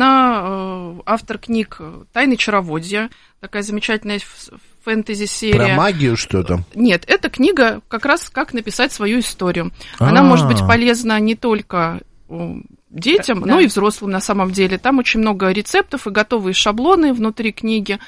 [SPEAKER 12] Она автор книг «Тайны чароводья», такая замечательная фэнтези-серия.
[SPEAKER 9] Про магию что-то?
[SPEAKER 12] Нет, эта книга как раз как написать свою историю. Она А-а-а. может быть полезна не только детям, да. но и взрослым на самом деле. Там очень много рецептов и готовые шаблоны внутри книги.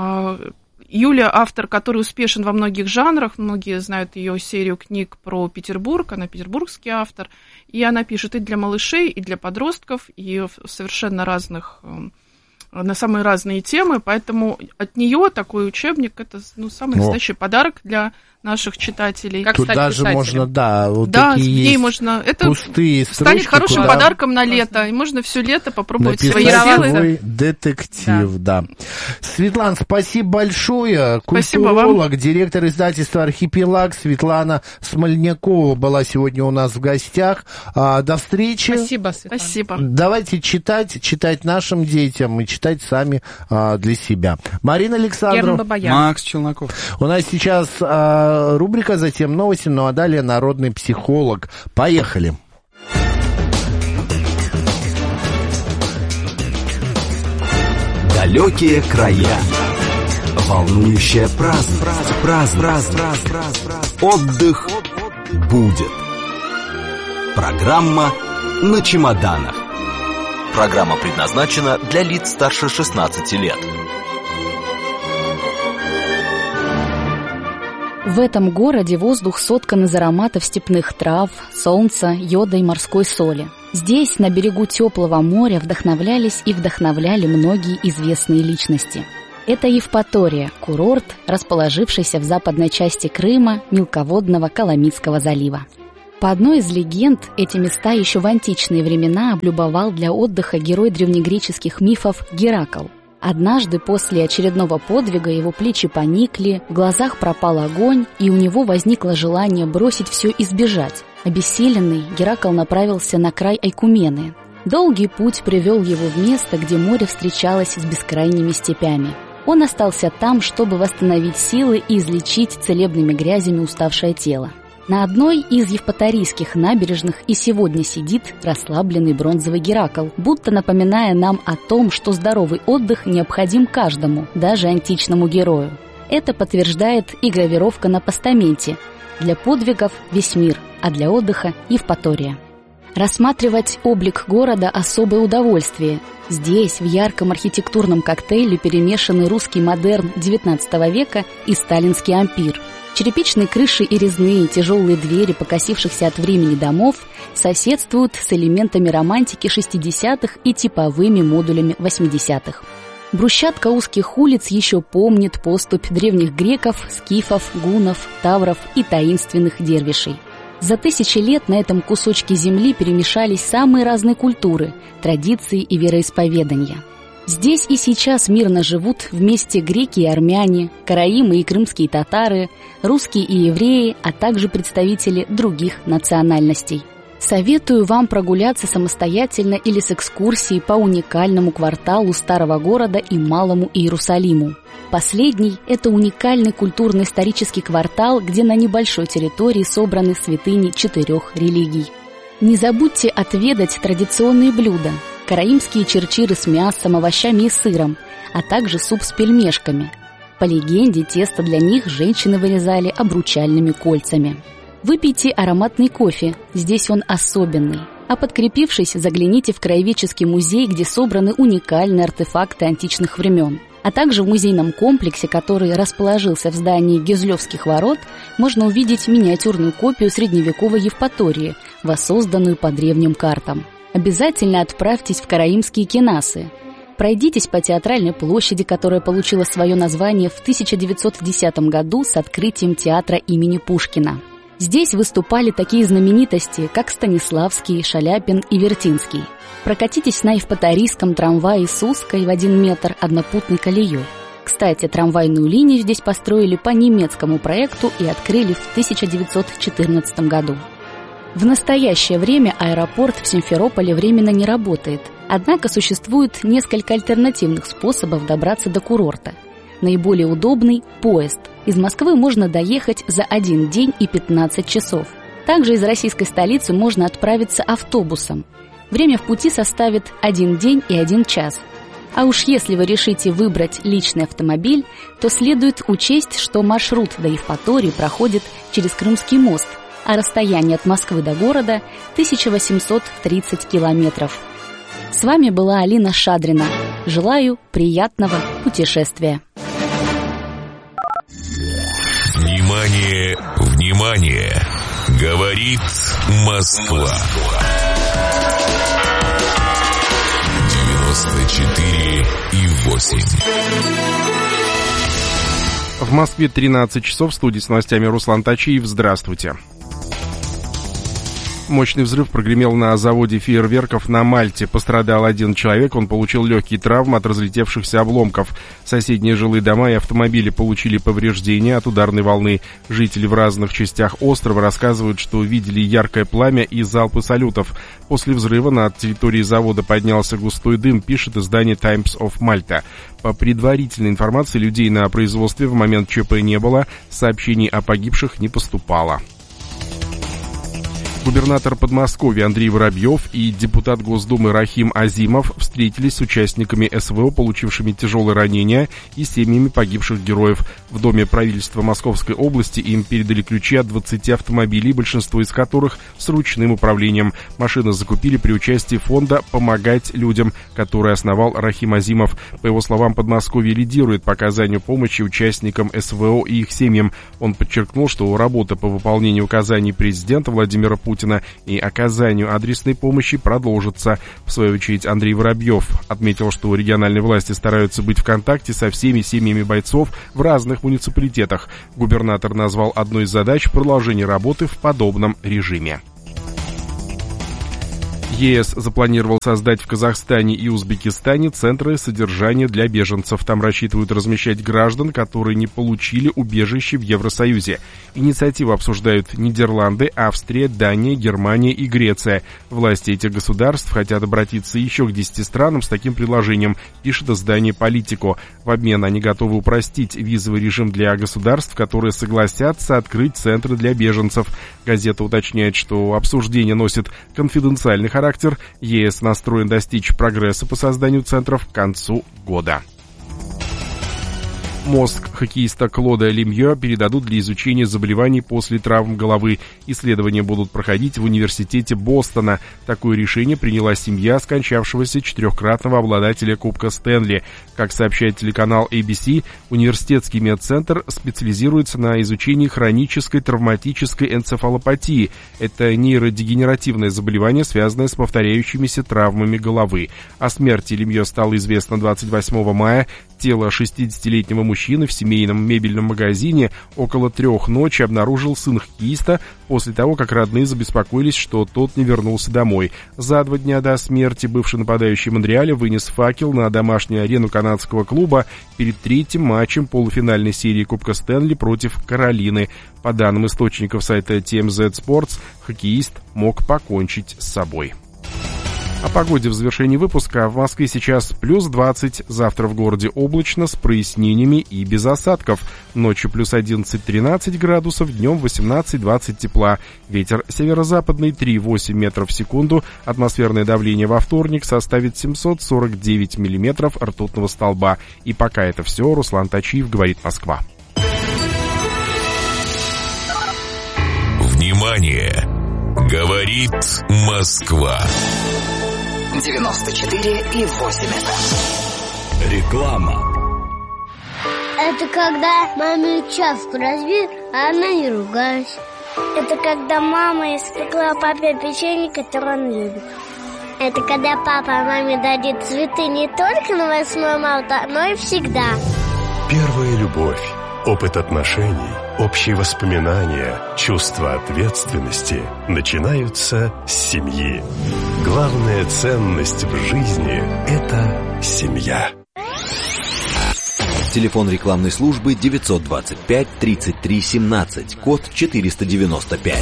[SPEAKER 12] Юля автор, который успешен во многих жанрах, многие знают ее серию книг про Петербург, она петербургский автор, и она пишет и для малышей, и для подростков, и в совершенно разных, на самые разные темы, поэтому от нее такой учебник, это ну, самый настоящий О. подарок для наших читателей.
[SPEAKER 11] Как
[SPEAKER 9] Тут
[SPEAKER 11] стать
[SPEAKER 9] даже
[SPEAKER 11] писателем?
[SPEAKER 9] можно, да, вот
[SPEAKER 12] Да,
[SPEAKER 9] такие
[SPEAKER 12] в ней
[SPEAKER 9] есть
[SPEAKER 12] можно. Это
[SPEAKER 9] пустые
[SPEAKER 12] станет
[SPEAKER 9] строчки,
[SPEAKER 12] хорошим
[SPEAKER 9] куда
[SPEAKER 12] подарком на лето. И можно все лето попробовать
[SPEAKER 9] написать
[SPEAKER 12] свои силы.
[SPEAKER 9] свой детектив, да. да. Светлана, спасибо большое.
[SPEAKER 12] Спасибо
[SPEAKER 9] Культуролог,
[SPEAKER 12] вам.
[SPEAKER 9] директор издательства «Архипелаг» Светлана Смольнякова была сегодня у нас в гостях. А, до встречи.
[SPEAKER 11] Спасибо, Светлана.
[SPEAKER 12] Спасибо.
[SPEAKER 9] Давайте читать, читать нашим детям и читать сами а, для себя. Марина Александрова.
[SPEAKER 10] Макс Челноков.
[SPEAKER 9] У нас сейчас а, рубрика, затем новости, ну а далее народный психолог. Поехали.
[SPEAKER 7] Далекие края. Волнующая праздность. Праздность. Праздность. Праздность. Отдых будет. Программа на чемоданах. Программа предназначена для лиц старше шестнадцати лет.
[SPEAKER 13] В этом городе воздух соткан из ароматов степных трав, солнца, йода и морской соли. Здесь, на берегу теплого моря, вдохновлялись и вдохновляли многие известные личности. Это Евпатория, курорт, расположившийся в западной части Крыма, мелководного Коломийского залива. По одной из легенд, эти места еще в античные времена облюбовал для отдыха герой древнегреческих мифов Геракл. Однажды после очередного подвига его плечи поникли, в глазах пропал огонь, и у него возникло желание бросить все и сбежать. Обессиленный, Геракл направился на край Айкумены. Долгий путь привел его в место, где море встречалось с бескрайними степями. Он остался там, чтобы восстановить силы и излечить целебными грязями уставшее тело. На одной из евпаторийских набережных и сегодня сидит расслабленный бронзовый Геракл, будто напоминая нам о том, что здоровый отдых необходим каждому, даже античному герою. Это подтверждает и гравировка на постаменте. Для подвигов весь мир, а для отдыха Евпатория. Рассматривать облик города – особое удовольствие. Здесь, в ярком архитектурном коктейле, перемешаны русский модерн девятнадцатого века и сталинский ампир. Черепичные крыши и резные тяжелые двери покосившихся от времени домов соседствуют с элементами романтики шестидесятых и типовыми модулями восьмидесятых. Брусчатка узких улиц еще помнит поступь древних греков, скифов, гуннов, тавров и таинственных дервишей. За тысячи лет на этом кусочке земли перемешались самые разные культуры, традиции и вероисповедания. Здесь и сейчас мирно живут вместе греки и армяне, караимы и крымские татары, русские и евреи, а также представители других национальностей. Советую вам прогуляться самостоятельно или с экскурсией по уникальному кварталу Старого города и Малому Иерусалиму. Последний – это уникальный культурно-исторический квартал, где на небольшой территории собраны святыни четырех религий. Не забудьте отведать традиционные блюда – караимские чирчиры с мясом, овощами и сыром, а также суп с пельмешками. По легенде, тесто для них женщины вырезали обручальными кольцами. Выпейте ароматный кофе, здесь он особенный. А подкрепившись, загляните в краеведческий музей, где собраны уникальные артефакты античных времен. А также в музейном комплексе, который расположился в здании Гюзлевских ворот, можно увидеть миниатюрную копию средневековой Евпатории, воссозданную по древним картам. Обязательно отправьтесь в караимские кенасы. Пройдитесь по Театральной площади, которая получила свое название в тысяча девятьсот десятом году с открытием театра имени Пушкина. Здесь выступали такие знаменитости, как Станиславский, Шаляпин и Вертинский. Прокатитесь на евпаторийском трамвае с узкой в один метр однопутной колеей. Кстати, трамвайную линию здесь построили по немецкому проекту и открыли в тысяча девятьсот четырнадцатом году. В настоящее время аэропорт в Симферополе временно не работает, однако существует несколько альтернативных способов добраться до курорта. Наиболее удобный – поезд. Из Москвы можно доехать за один день и пятнадцать часов. Также из российской столицы можно отправиться автобусом. Время в пути составит один день и один час. А уж если вы решите выбрать личный автомобиль, то следует учесть, что маршрут до Евпатории проходит через Крымский мост, а расстояние от Москвы до города – тысяча восемьсот тридцать километров. С вами была Алина Шадрина. Желаю приятного путешествия.
[SPEAKER 2] Внимание, внимание! Говорит Москва. девяносто четыре и восемь.
[SPEAKER 1] В Москве тринадцать часов, в студии с новостями Руслан Тачиев. Здравствуйте. Мощный взрыв прогремел на заводе фейерверков на Мальте. Пострадал один человек, он получил легкие травмы от разлетевшихся обломков. Соседние жилые дома и автомобили получили повреждения от ударной волны. Жители в разных частях острова рассказывают, что видели яркое пламя и залпы салютов. После взрыва над территорией завода поднялся густой дым, пишет издание Times of Malta. По предварительной информации, людей на производстве в момент ЧП не было, сообщений о погибших не поступало. Губернатор Подмосковья Андрей Воробьев и депутат Госдумы Рахим Азимов встретились с участниками СВО, получившими тяжелые ранения, и семьями погибших героев. В Доме правительства Московской области им передали ключи от двадцати автомобилей, большинство из которых с ручным управлением. Машины закупили при участии фонда «Помогать людям», который основал Рахим Азимов. По его словам, Подмосковье лидирует по оказанию помощи участникам СВО и их семьям. Он подчеркнул, что работа по выполнению указаний президента Владимира Путина и оказанию адресной помощи продолжится. В свою очередь, Андрей Воробьев отметил, что региональные власти стараются быть в контакте со всеми семьями бойцов в разных муниципалитетах. Губернатор назвал одной из задач продолжение работы в подобном режиме. ЕС запланировал создать в Казахстане и Узбекистане центры содержания для беженцев. Там рассчитывают размещать граждан, которые не получили убежище в Евросоюзе. Инициативу обсуждают Нидерланды, Австрия, Дания, Германия и Греция. Власти этих государств хотят обратиться еще к десяти странам с таким предложением, пишет издание «Политико». В обмен они готовы упростить визовый режим для государств, которые согласятся открыть центры для беженцев. Газета уточняет, что обсуждение носит конфиденциальный характер. ЕС настроен достичь прогресса по созданию центров к концу года. Мозг хоккеиста Клода Лемье передадут для изучения заболеваний после травм головы. Исследования будут проходить в университете Бостона. Такое решение приняла семья скончавшегося четырехкратного обладателя Кубка Стэнли. Как сообщает телеканал эй би си, университетский медцентр специализируется на изучении хронической травматической энцефалопатии. Это нейродегенеративное заболевание, связанное с повторяющимися травмами головы. О смерти Лемье стало известно двадцать восьмого мая. Тело шестидесятилетнего мужчины в семейном мебельном магазине около трех ночи обнаружил сын хоккеиста после того, как родные забеспокоились, что тот не вернулся домой. За два дня до смерти бывший нападающий Монреаля вынес факел на домашнюю арену канадского клуба перед третьим матчем полуфинальной серии Кубка Стэнли против Каролины. По данным источников сайта ти эм зет Sports, хоккеист мог покончить с собой. О погоде в завершении выпуска. В Москве сейчас плюс двадцать, завтра в городе облачно, с прояснениями и без осадков. Ночью плюс одиннадцать-тринадцать градусов, днем восемнадцать-двадцать тепла. Ветер северо-западный три-восемь метров в секунду. Атмосферное давление во вторник составит семьсот сорок девять миллиметров ртутного столба. И пока это все. Руслан Тачиев, говорит Москва.
[SPEAKER 2] Внимание! Говорит Москва.
[SPEAKER 14] девяносто четыре и восемь эф эм.
[SPEAKER 15] Реклама.
[SPEAKER 16] Это когда маме чашку разбил, а она не ругалась. Это когда мама испекла папе печенье, которое он любит. Это когда папа маме дарит цветы не только на восьмое марта, но и всегда.
[SPEAKER 15] Первая любовь, опыт отношений, общие воспоминания, чувство ответственности начинаются с семьи. Главная ценность в жизни – это семья.
[SPEAKER 17] Телефон рекламной службы девятьсот двадцать пять тридцать три семнадцать, код четыреста девяносто пять.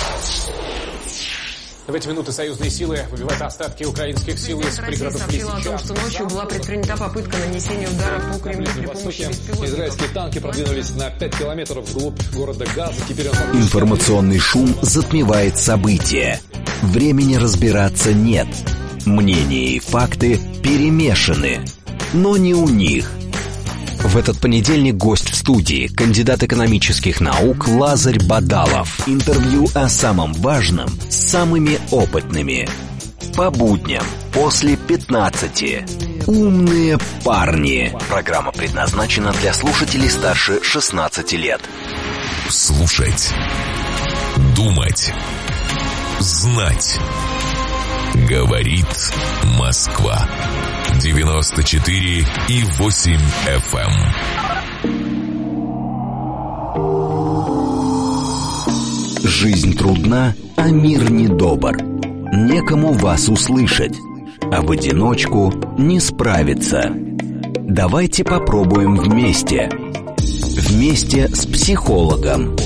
[SPEAKER 18] В эти минуты союзные силы выбивают остатки украинских сил из пригородов Лисичанска.
[SPEAKER 19] Сообщила о том, что ночью была предпринята попытка нанесения удара по Кремлю при помощи беспилотников.
[SPEAKER 18] Израильские танки продвинулись на пять километров вглубь города Газа. Теперь он...
[SPEAKER 7] Информационный шум затмевает события. Времени разбираться нет. Мнения и факты перемешаны. Но не у них. В этот понедельник гость в студии, кандидат экономических наук Лазарь Бадалов. Интервью о самом важном с самыми опытными. По будням после пятнадцати. Умные парни. Программа предназначена для слушателей старше шестнадцати лет.
[SPEAKER 2] Слушать. Думать. Знать. Говорит Москва. девяносто четыре и восемь эф эм.
[SPEAKER 17] жизнь трудна, а мир недобр. Некому вас услышать, а в одиночку не справиться. Давайте попробуем вместе. Вместе с психологом.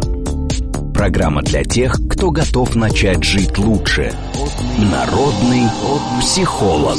[SPEAKER 17] Программа для тех, кто готов начать жить лучше. Народный психолог.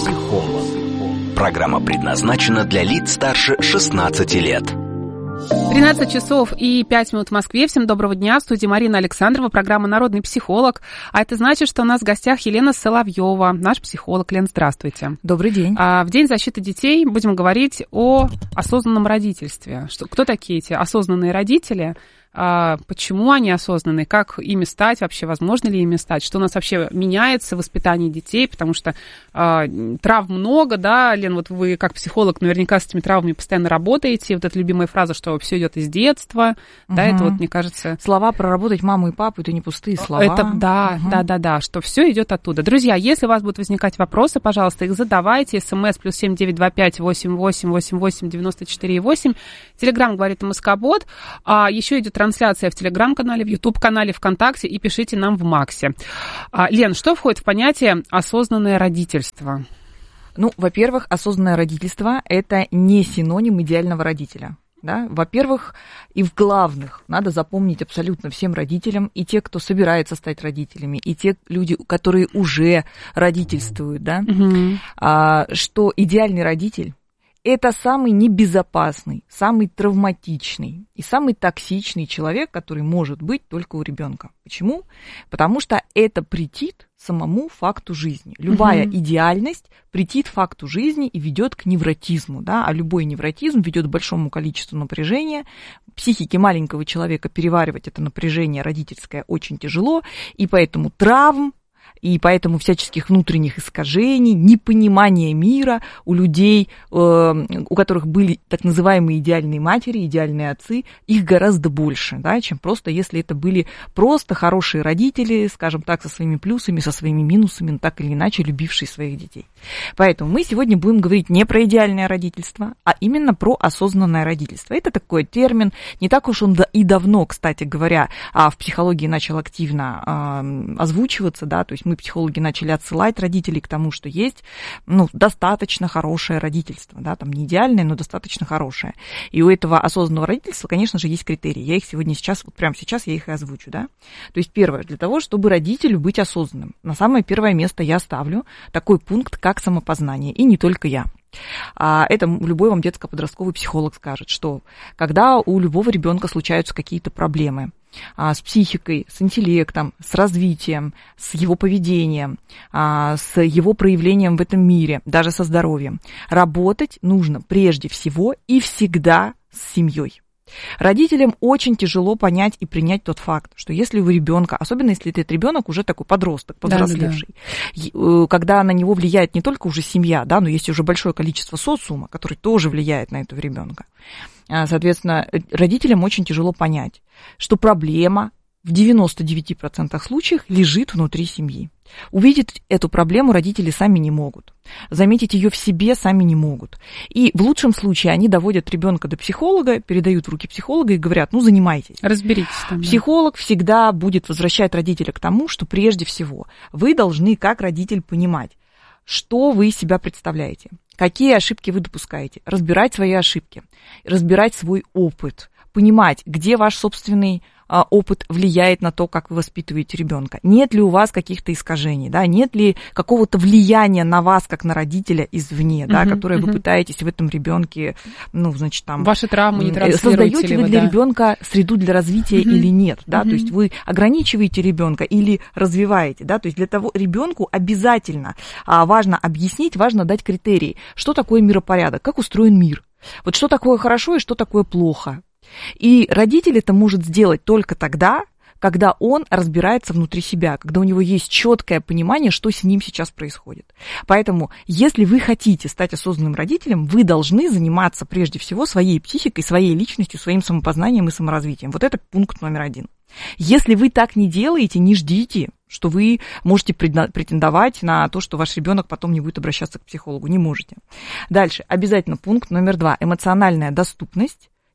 [SPEAKER 17] Программа предназначена для лиц старше шестнадцати лет.
[SPEAKER 11] тринадцать часов и пять минут в Москве. Всем доброго дня. В студии Марина Александрова, программа «Народный психолог». А это значит, что у нас в гостях Елена Соловьева, наш психолог. Лен, здравствуйте.
[SPEAKER 20] Добрый день.
[SPEAKER 11] А в День защиты детей будем говорить о осознанном родительстве. Что, кто такие эти осознанные родители? А почему они осознанные, как ими стать, вообще возможно ли ими стать, что у нас вообще меняется в воспитании детей, потому что а, травм много, да, Лен, вот вы как психолог наверняка с этими травмами постоянно работаете, вот эта любимая фраза, что все идет из детства, угу. да, это вот, мне кажется...
[SPEAKER 20] Слова проработать маму и папу, это не пустые слова.
[SPEAKER 11] Это, да, угу. да, да, да, что все идет оттуда. Друзья, если у вас будут возникать вопросы, пожалуйста, их задавайте, смс плюс семь девять два пять восемь восемь восемь восемь девяносто четыре восемь, телеграм говорит МСК-бот, а еще идет трансляция в Телеграм-канале, в Ютуб-канале, ВКонтакте, и пишите нам в Максе. А, Лен, что входит в понятие осознанное родительство?
[SPEAKER 20] Ну, во-первых, осознанное родительство – это не синоним идеального родителя. Да? Во-первых, и в главных надо запомнить абсолютно всем родителям, и те, кто собирается стать родителями, и те люди, которые уже родительствуют, да? Угу. а, что идеальный родитель – это самый небезопасный, самый травматичный и самый токсичный человек, который может быть только у ребенка. Почему? Потому что это претит самому факту жизни. Любая угу. идеальность претит факту жизни и ведет к невротизму, да? А любой невротизм ведет к большому количеству напряжения. Психике маленького человека переваривать это напряжение родительское очень тяжело, и поэтому травм, и поэтому всяческих внутренних искажений, непонимания мира у людей, э, у которых были так называемые идеальные матери, идеальные отцы, их гораздо больше, да, чем просто если это были просто хорошие родители, скажем так, со своими плюсами, со своими минусами, но так или иначе любившие своих детей. Поэтому мы сегодня будем говорить не про идеальное родительство, а именно про осознанное родительство. Это такой термин, не так уж он и давно, кстати говоря, в психологии начал активно э, озвучиваться, да, то есть мы, психологи, начали отсылать родителей к тому, что есть, ну, достаточно хорошее родительство, да, там не идеальное, но достаточно хорошее. И у этого осознанного родительства, конечно же, есть критерии. Я их сегодня сейчас, вот прямо сейчас я их и озвучу, да. То есть первое, для того, чтобы родителю быть осознанным, на самое первое место я ставлю такой пункт, как самопознание, и не только я. Это любой вам детско-подростковый психолог скажет, что когда у любого ребенка случаются какие-то проблемы с психикой, с интеллектом, с развитием, с его поведением, с его проявлением в этом мире, даже со здоровьем, работать нужно прежде всего и всегда с семьей. Родителям очень тяжело понять и принять тот факт, что если у ребенка, особенно если этот ребенок уже такой подросток, повзрослевший, да, да. когда на него влияет не только уже семья, да, но есть уже большое количество социума, который тоже влияет на этого ребенка. Соответственно, родителям очень тяжело понять, что проблема в девяноста девяти процентах случаев лежит внутри семьи. Увидеть эту проблему родители сами не могут. Заметить ее в себе сами не могут. И в лучшем случае они доводят ребенка до психолога, передают в руки психолога и говорят, ну, занимайтесь.
[SPEAKER 11] Разберитесь там.
[SPEAKER 20] Психолог да. всегда будет возвращать родителя к тому, что прежде всего вы должны, как родитель, понимать, что вы из себя представляете, какие ошибки вы допускаете, разбирать свои ошибки, разбирать свой опыт, понимать, где ваш собственный опыт влияет на то, как вы воспитываете ребенка. Нет ли у вас каких-то искажений, да? Нет ли какого-то влияния на вас, как на родителя извне, uh-huh, да, которое uh-huh. вы пытаетесь в этом ребенке, ну, значит, там...
[SPEAKER 11] Ваши травмы не транслируете.
[SPEAKER 20] Создаете ли вы для да. ребенка среду для развития uh-huh. или нет, да? Uh-huh. То есть вы ограничиваете ребенка или развиваете, да? То есть для того ребенку обязательно а, важно объяснить, важно дать критерии, что такое миропорядок, как устроен мир. Вот что такое хорошо и что такое плохо. И родитель это может сделать только тогда, когда он разбирается внутри себя, когда у него есть четкое понимание, что с ним сейчас происходит. Поэтому, если вы хотите стать осознанным родителем, вы должны заниматься прежде всего своей психикой, своей личностью, своим самопознанием и саморазвитием. Вот это пункт номер один. Если вы так не делаете, не ждите, что вы можете претендовать на то, что ваш ребенок потом не будет обращаться к психологу. Не можете. Дальше, обязательно пункт номер два. Эмоциональная доступность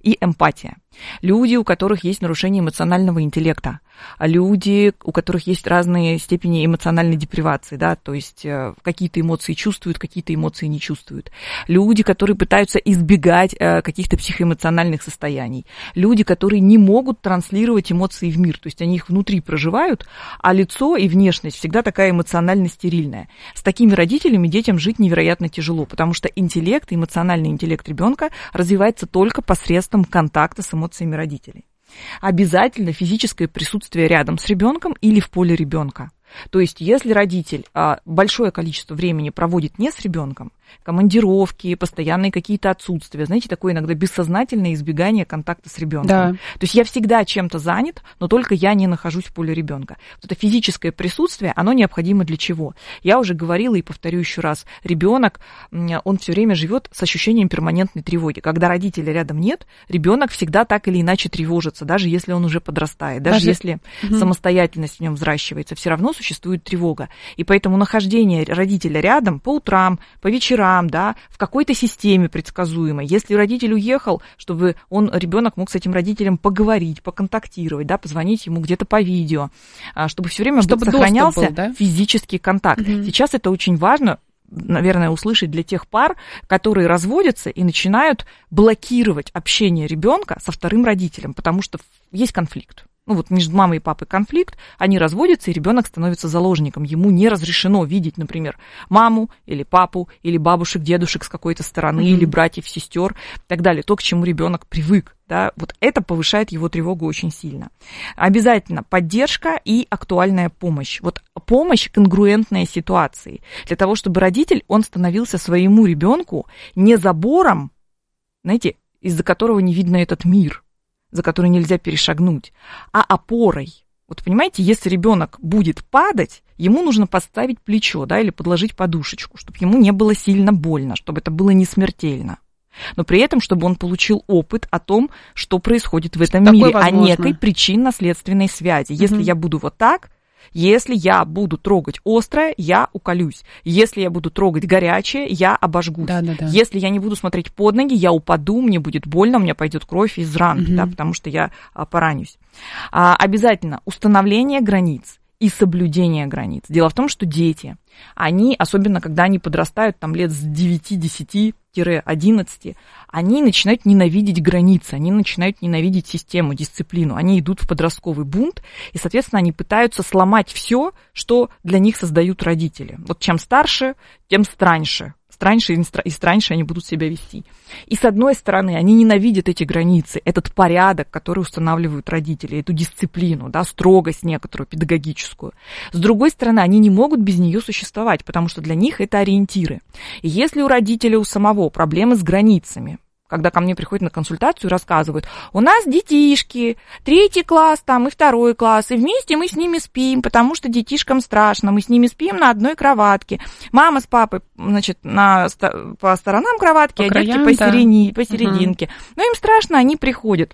[SPEAKER 20] и эмпатия. Люди, у которых есть нарушение эмоционального интеллекта, люди, у которых есть разные степени эмоциональной депривации, да, то есть э, какие-то эмоции чувствуют, какие-то эмоции не чувствуют. Люди, которые пытаются избегать э, каких-то психоэмоциональных состояний. Люди, которые не могут транслировать эмоции в мир, то есть они их внутри проживают, а лицо и внешность всегда такая эмоционально стерильная. С такими родителями детям жить невероятно тяжело, потому что интеллект, эмоциональный интеллект ребенка развивается только посредством контакта с эмоциями родителей. Обязательно физическое присутствие рядом с ребенком или в поле ребенка. То есть, если родитель а, большое количество времени проводит не с ребенком, командировки, постоянные какие-то отсутствия, знаете, такое иногда бессознательное избегание контакта с ребенком. Да. То есть я всегда чем-то занят, но только я не нахожусь в поле ребенка. Вот это физическое присутствие, оно необходимо для чего? Я уже говорила и повторю еще раз, ребенок, он все время живет с ощущением перманентной тревоги. Когда родителя рядом нет, ребенок всегда так или иначе тревожится, даже если он уже подрастает, даже, даже... если угу. самостоятельность в нем взращивается, все равно существует тревога. И поэтому нахождение родителя рядом по утрам, по вечерам, да, в какой-то системе предсказуемой. Если родитель уехал, чтобы он, ребенок мог с этим родителем поговорить, поконтактировать, да, позвонить ему где-то по видео, чтобы все время чтобы сохранялся был, да? физический контакт. Угу. Сейчас это очень важно, наверное, услышать для тех пар, которые разводятся и начинают блокировать общение ребенка со вторым родителем, потому что есть конфликт. Ну вот между мамой и папой конфликт, они разводятся, и ребенок становится заложником. Ему не разрешено видеть, например, маму или папу, или бабушек, дедушек с какой-то стороны, mm-hmm. или братьев, сестер и так далее. То, к чему ребенок привык. Да, вот это повышает его тревогу очень сильно. Обязательно поддержка и актуальная помощь. Вот помощь конгруентная ситуации. Для того, чтобы родитель, он становился своему ребенку не забором, знаете, из-за которого не видно этот мир, за который нельзя перешагнуть, а опорой. Вот понимаете, если ребенок будет падать, ему нужно подставить плечо, да, или подложить подушечку, чтобы ему не было сильно больно, чтобы это было не смертельно. Но при этом, чтобы он получил опыт о том, что происходит в этом Такое мире, возможно. О некой причинно-следственной связи. Если угу. я буду вот так, если я буду трогать острое, я уколюсь. Если я буду трогать горячее, я обожгусь. Да, да, да. Если я не буду смотреть под ноги, я упаду, мне будет больно, у меня пойдет кровь из ранки, угу. да, потому что я а, поранюсь. А, обязательно установление границ и соблюдение границ. Дело в том, что дети, они, особенно когда они подрастают там лет с девяти-десяти, одиннадцати, они начинают ненавидеть границы, они начинают ненавидеть систему, дисциплину, они идут в подростковый бунт, и, соответственно, они пытаются сломать все, что для них создают родители. Вот чем старше, тем страньше. Страньше и страньше они будут себя вести. И с одной стороны, они ненавидят эти границы, этот порядок, который устанавливают родители, эту дисциплину, да, строгость некоторую, педагогическую. С другой стороны, они не могут без нее существовать, потому что для них это ориентиры. И если у родителя, у самого проблемы с границами, когда ко мне приходят на консультацию и рассказывают, у нас детишки, третий класс там и второй класс, и вместе мы с ними спим, потому что детишкам страшно, мы с ними спим на одной кроватке. Мама с папой, значит, на, по сторонам кроватки, по а краям, детки посередине, да. посерединке. Угу. Но им страшно, они приходят.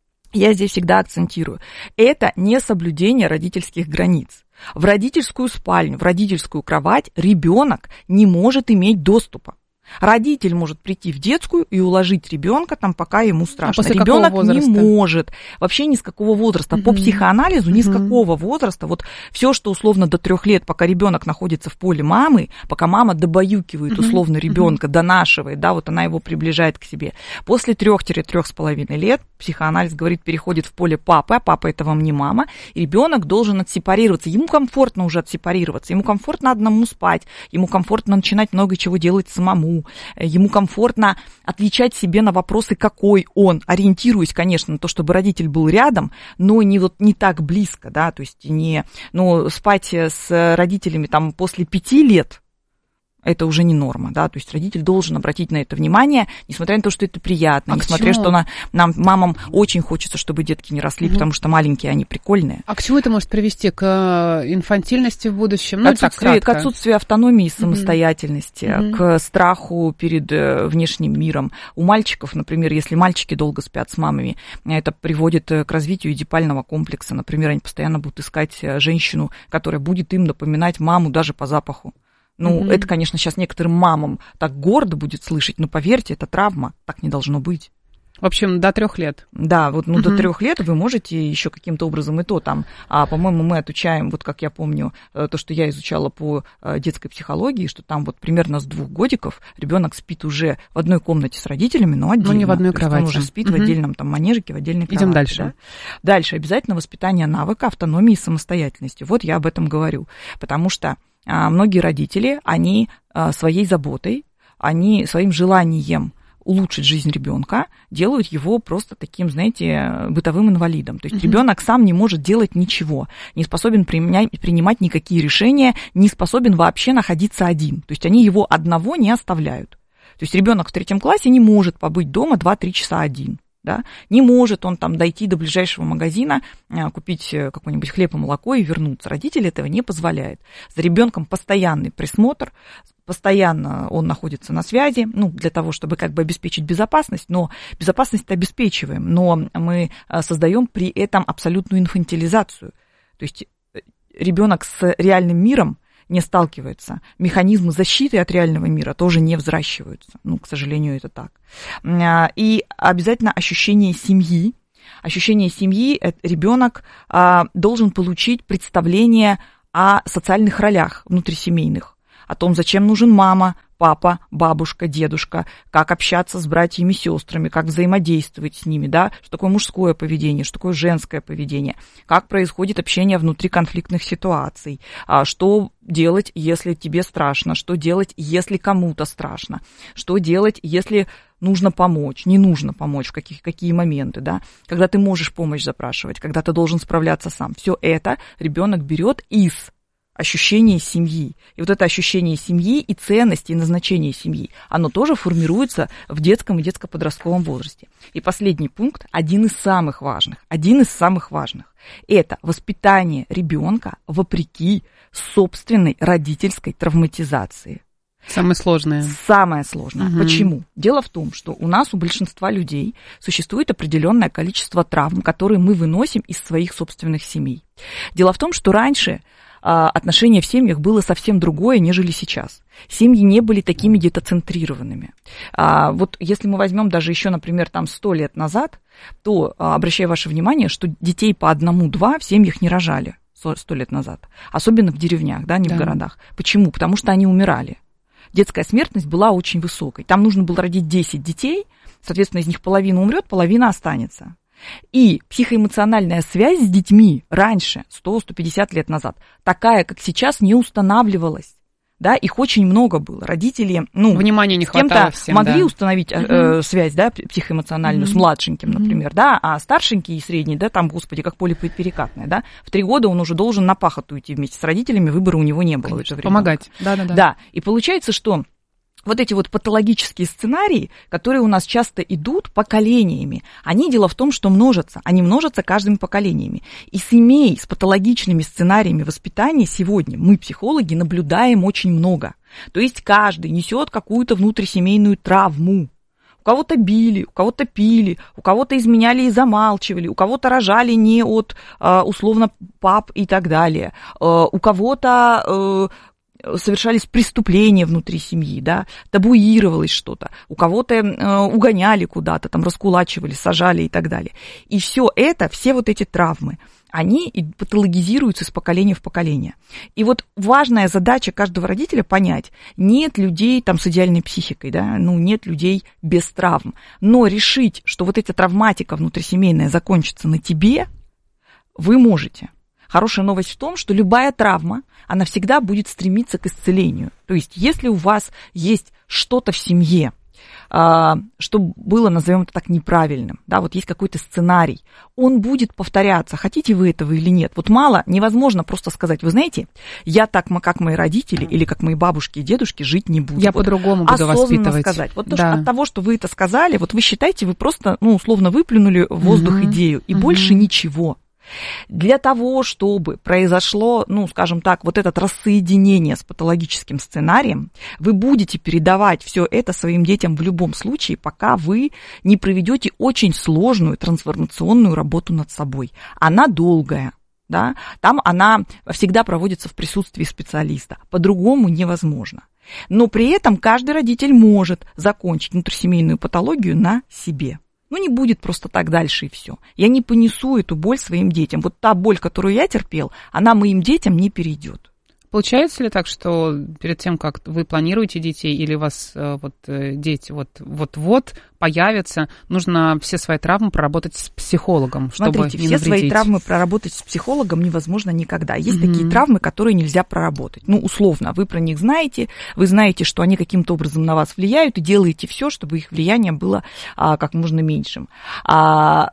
[SPEAKER 20] Я здесь всегда акцентирую. Это не соблюдение родительских границ. В родительскую спальню, в родительскую кровать ребенок не может иметь доступа. Родитель может прийти в детскую и уложить ребенка там, пока ему страшно. А ребенок не может. Вообще ни с какого возраста. Угу. По психоанализу ни угу. с какого возраста. Вот все, что условно до трех лет, пока ребенок находится в поле мамы, пока мама добаюкивает угу. условно ребенка, угу. донашивает, да, вот она его приближает к себе. После трех-трех с половиной лет психоанализ говорит, переходит в поле папы, а папа это вам не мама, и ребенок должен отсепарироваться. Ему комфортно уже отсепарироваться, ему комфортно одному спать, ему комфортно начинать много чего делать самому. Ему комфортно отвечать себе на вопросы, какой он, ориентируясь, конечно, на то, чтобы родитель был рядом, но не, вот, не так близко, да, то есть не, ну, спать с родителями там после пяти лет, это уже не норма, да, то есть родитель должен обратить на это внимание, несмотря на то, что это приятно, а несмотря на то, что на, нам, мамам очень хочется, чтобы детки не росли, угу. потому что маленькие, они прикольные.
[SPEAKER 11] А к чему это может привести? К инфантильности в будущем?
[SPEAKER 20] Ну, отсутствие, к отсутствию автономии и самостоятельности, угу. к страху перед внешним миром. У мальчиков, например, если мальчики долго спят с мамами, это приводит к развитию эдипального комплекса. Например, они постоянно будут искать женщину, которая будет им напоминать маму даже по запаху. Ну, mm-hmm. это, конечно, сейчас некоторым мамам так гордо будет слышать, но поверьте, это травма, так не должно быть.
[SPEAKER 11] В общем, до трех лет.
[SPEAKER 20] Да, вот ну,
[SPEAKER 11] угу.
[SPEAKER 20] до трех лет вы можете еще каким-то образом и то там, а, по-моему, мы отучаем, вот как я помню, то, что я изучала по детской психологии, что там вот примерно с двух годиков ребенок спит уже в одной комнате с родителями, но отдельно.
[SPEAKER 11] Но не в одной
[SPEAKER 20] то
[SPEAKER 11] кровати.
[SPEAKER 20] Он уже спит
[SPEAKER 11] угу.
[SPEAKER 20] в отдельном там манежике, в отдельной кровати.
[SPEAKER 11] Идем дальше.
[SPEAKER 20] Да? Дальше обязательно воспитание навыка автономии и самостоятельности. Вот я об этом говорю, потому что а, многие родители, они а, своей заботой, они своим желанием улучшить жизнь ребенка, делают его просто таким, знаете, бытовым инвалидом. То есть uh-huh. ребенок сам не может делать ничего, не способен применять, принимать никакие решения, не способен вообще находиться один. То есть они его одного не оставляют. То есть ребенок в третьем классе не может побыть дома два-три часа один. Да? Не может он там дойти до ближайшего магазина, купить какой-нибудь хлеб и молоко и вернуться. Родители этого не позволяют. За ребенком постоянный присмотр, постоянно он находится на связи, ну, для того, чтобы как бы обеспечить безопасность, но безопасность обеспечиваем, но мы создаем при этом абсолютную инфантилизацию. То есть ребенок с реальным миром не сталкивается. Механизмы защиты от реального мира тоже не взращиваются. Ну, к сожалению, это так. И обязательно ощущение семьи. Ощущение семьи ребенок должен получить представление о социальных ролях внутрисемейных, о том, зачем нужен мама, папа, бабушка, дедушка, как общаться с братьями и сестрами, как взаимодействовать с ними, да, что такое мужское поведение, что такое женское поведение, как происходит общение внутри конфликтных ситуаций, что делать, если тебе страшно, что делать, если кому-то страшно, что делать, если нужно помочь, не нужно помочь, в каких, какие моменты, да, когда ты можешь помощь запрашивать, когда ты должен справляться сам. Все это ребенок берет из ощущение семьи. И вот это ощущение семьи и ценности, и назначение семьи, оно тоже формируется в детском и детско-подростковом возрасте. И последний пункт, один из самых важных, один из самых важных, это воспитание ребенка вопреки собственной родительской травматизации.
[SPEAKER 11] Самое сложное.
[SPEAKER 20] Самое сложное.
[SPEAKER 11] Угу. Почему?
[SPEAKER 20] Дело в том, что у нас, у большинства людей, существует определенное количество травм, которые мы выносим из своих собственных семей. Дело в том, что раньше отношение в семьях было совсем другое, нежели сейчас. Семьи не были такими детоцентрированными. Вот если мы возьмем даже еще, например, там сто лет назад, то обращаю ваше внимание, что детей по одному-два в семьях не рожали сто лет назад. Особенно в деревнях, да, не да. в городах. Почему? Потому что они умирали. Детская смертность была очень высокой. Там нужно было родить десять детей, соответственно, из них половина умрет, половина останется. И психоэмоциональная связь с детьми раньше, сто-сто пятьдесят лет назад, такая, как сейчас, не устанавливалась. Да, их очень много было. Родители, ну,
[SPEAKER 11] внимания не хватало всем,
[SPEAKER 20] могли
[SPEAKER 11] да.
[SPEAKER 20] установить э, связь, да, психоэмоциональную, mm-hmm. с младшеньким, например, mm-hmm. да, а старшенький и средний, да, там, господи, как поле перекатное, да, в три года он уже должен на пахоту идти вместе с родителями, выбора у него не было.
[SPEAKER 11] Конечно, в это время. Помогать, да-да-да.
[SPEAKER 20] Да, и получается, что вот эти вот патологические сценарии, которые у нас часто идут поколениями, они, дело в том, что множатся, они множатся каждыми поколениями. И семей с патологичными сценариями воспитания сегодня мы, психологи, наблюдаем очень много. То есть каждый несет какую-то внутрисемейную травму. У кого-то били, у кого-то пили, у кого-то изменяли и замалчивали, у кого-то рожали не от, условно, пап и так далее, у кого-то совершались преступления внутри семьи, да, табуировалось что-то, у кого-то э, угоняли куда-то, там раскулачивали, сажали и так далее. И все это, все вот эти травмы, они патологизируются с поколения в поколение. И вот важная задача каждого родителя понять, нет людей там с идеальной психикой, да, ну, нет людей без травм, но решить, что вот эта травматика внутрисемейная закончится на тебе, вы можете. Хорошая новость в том, что любая травма, она всегда будет стремиться к исцелению. То есть, если у вас есть что-то в семье, что было, назовем это так, неправильным, да, вот есть какой-то сценарий, он будет повторяться, хотите вы этого или нет. Вот мало, невозможно просто сказать, вы знаете, я так, как мои родители или как мои бабушки и дедушки жить не буду.
[SPEAKER 11] Я
[SPEAKER 20] вот
[SPEAKER 11] по-другому буду воспитывать.
[SPEAKER 20] Сказать. Вот да. то, от того, что вы это сказали, вот вы считаете, вы просто, ну, условно выплюнули в воздух угу. идею, и угу. больше ничего. Для того, чтобы произошло, ну, скажем так, вот это рассоединение с патологическим сценарием, вы будете передавать все это своим детям в любом случае, пока вы не проведете очень сложную трансформационную работу над собой. Она долгая. Да? Там она всегда проводится в присутствии специалиста. По-другому невозможно. Но при этом каждый родитель может закончить внутрисемейную патологию на себе. Ну, не будет просто так дальше и все. Я не понесу эту боль своим детям. Вот та боль, которую я терпел, она моим детям не перейдет.
[SPEAKER 11] Получается ли так, что перед тем, как вы планируете детей, или у вас вот, дети вот, вот-вот появятся, нужно все свои травмы проработать с психологом, чтобы
[SPEAKER 20] Смотрите,
[SPEAKER 11] не
[SPEAKER 20] все
[SPEAKER 11] навредить?
[SPEAKER 20] свои травмы проработать с психологом невозможно никогда. Есть
[SPEAKER 11] Mm-hmm.
[SPEAKER 20] такие травмы, которые нельзя проработать. Ну, условно, вы про них знаете, вы знаете, что они каким-то образом на вас влияют, и делаете все, чтобы их влияние было а, как можно меньшим. А,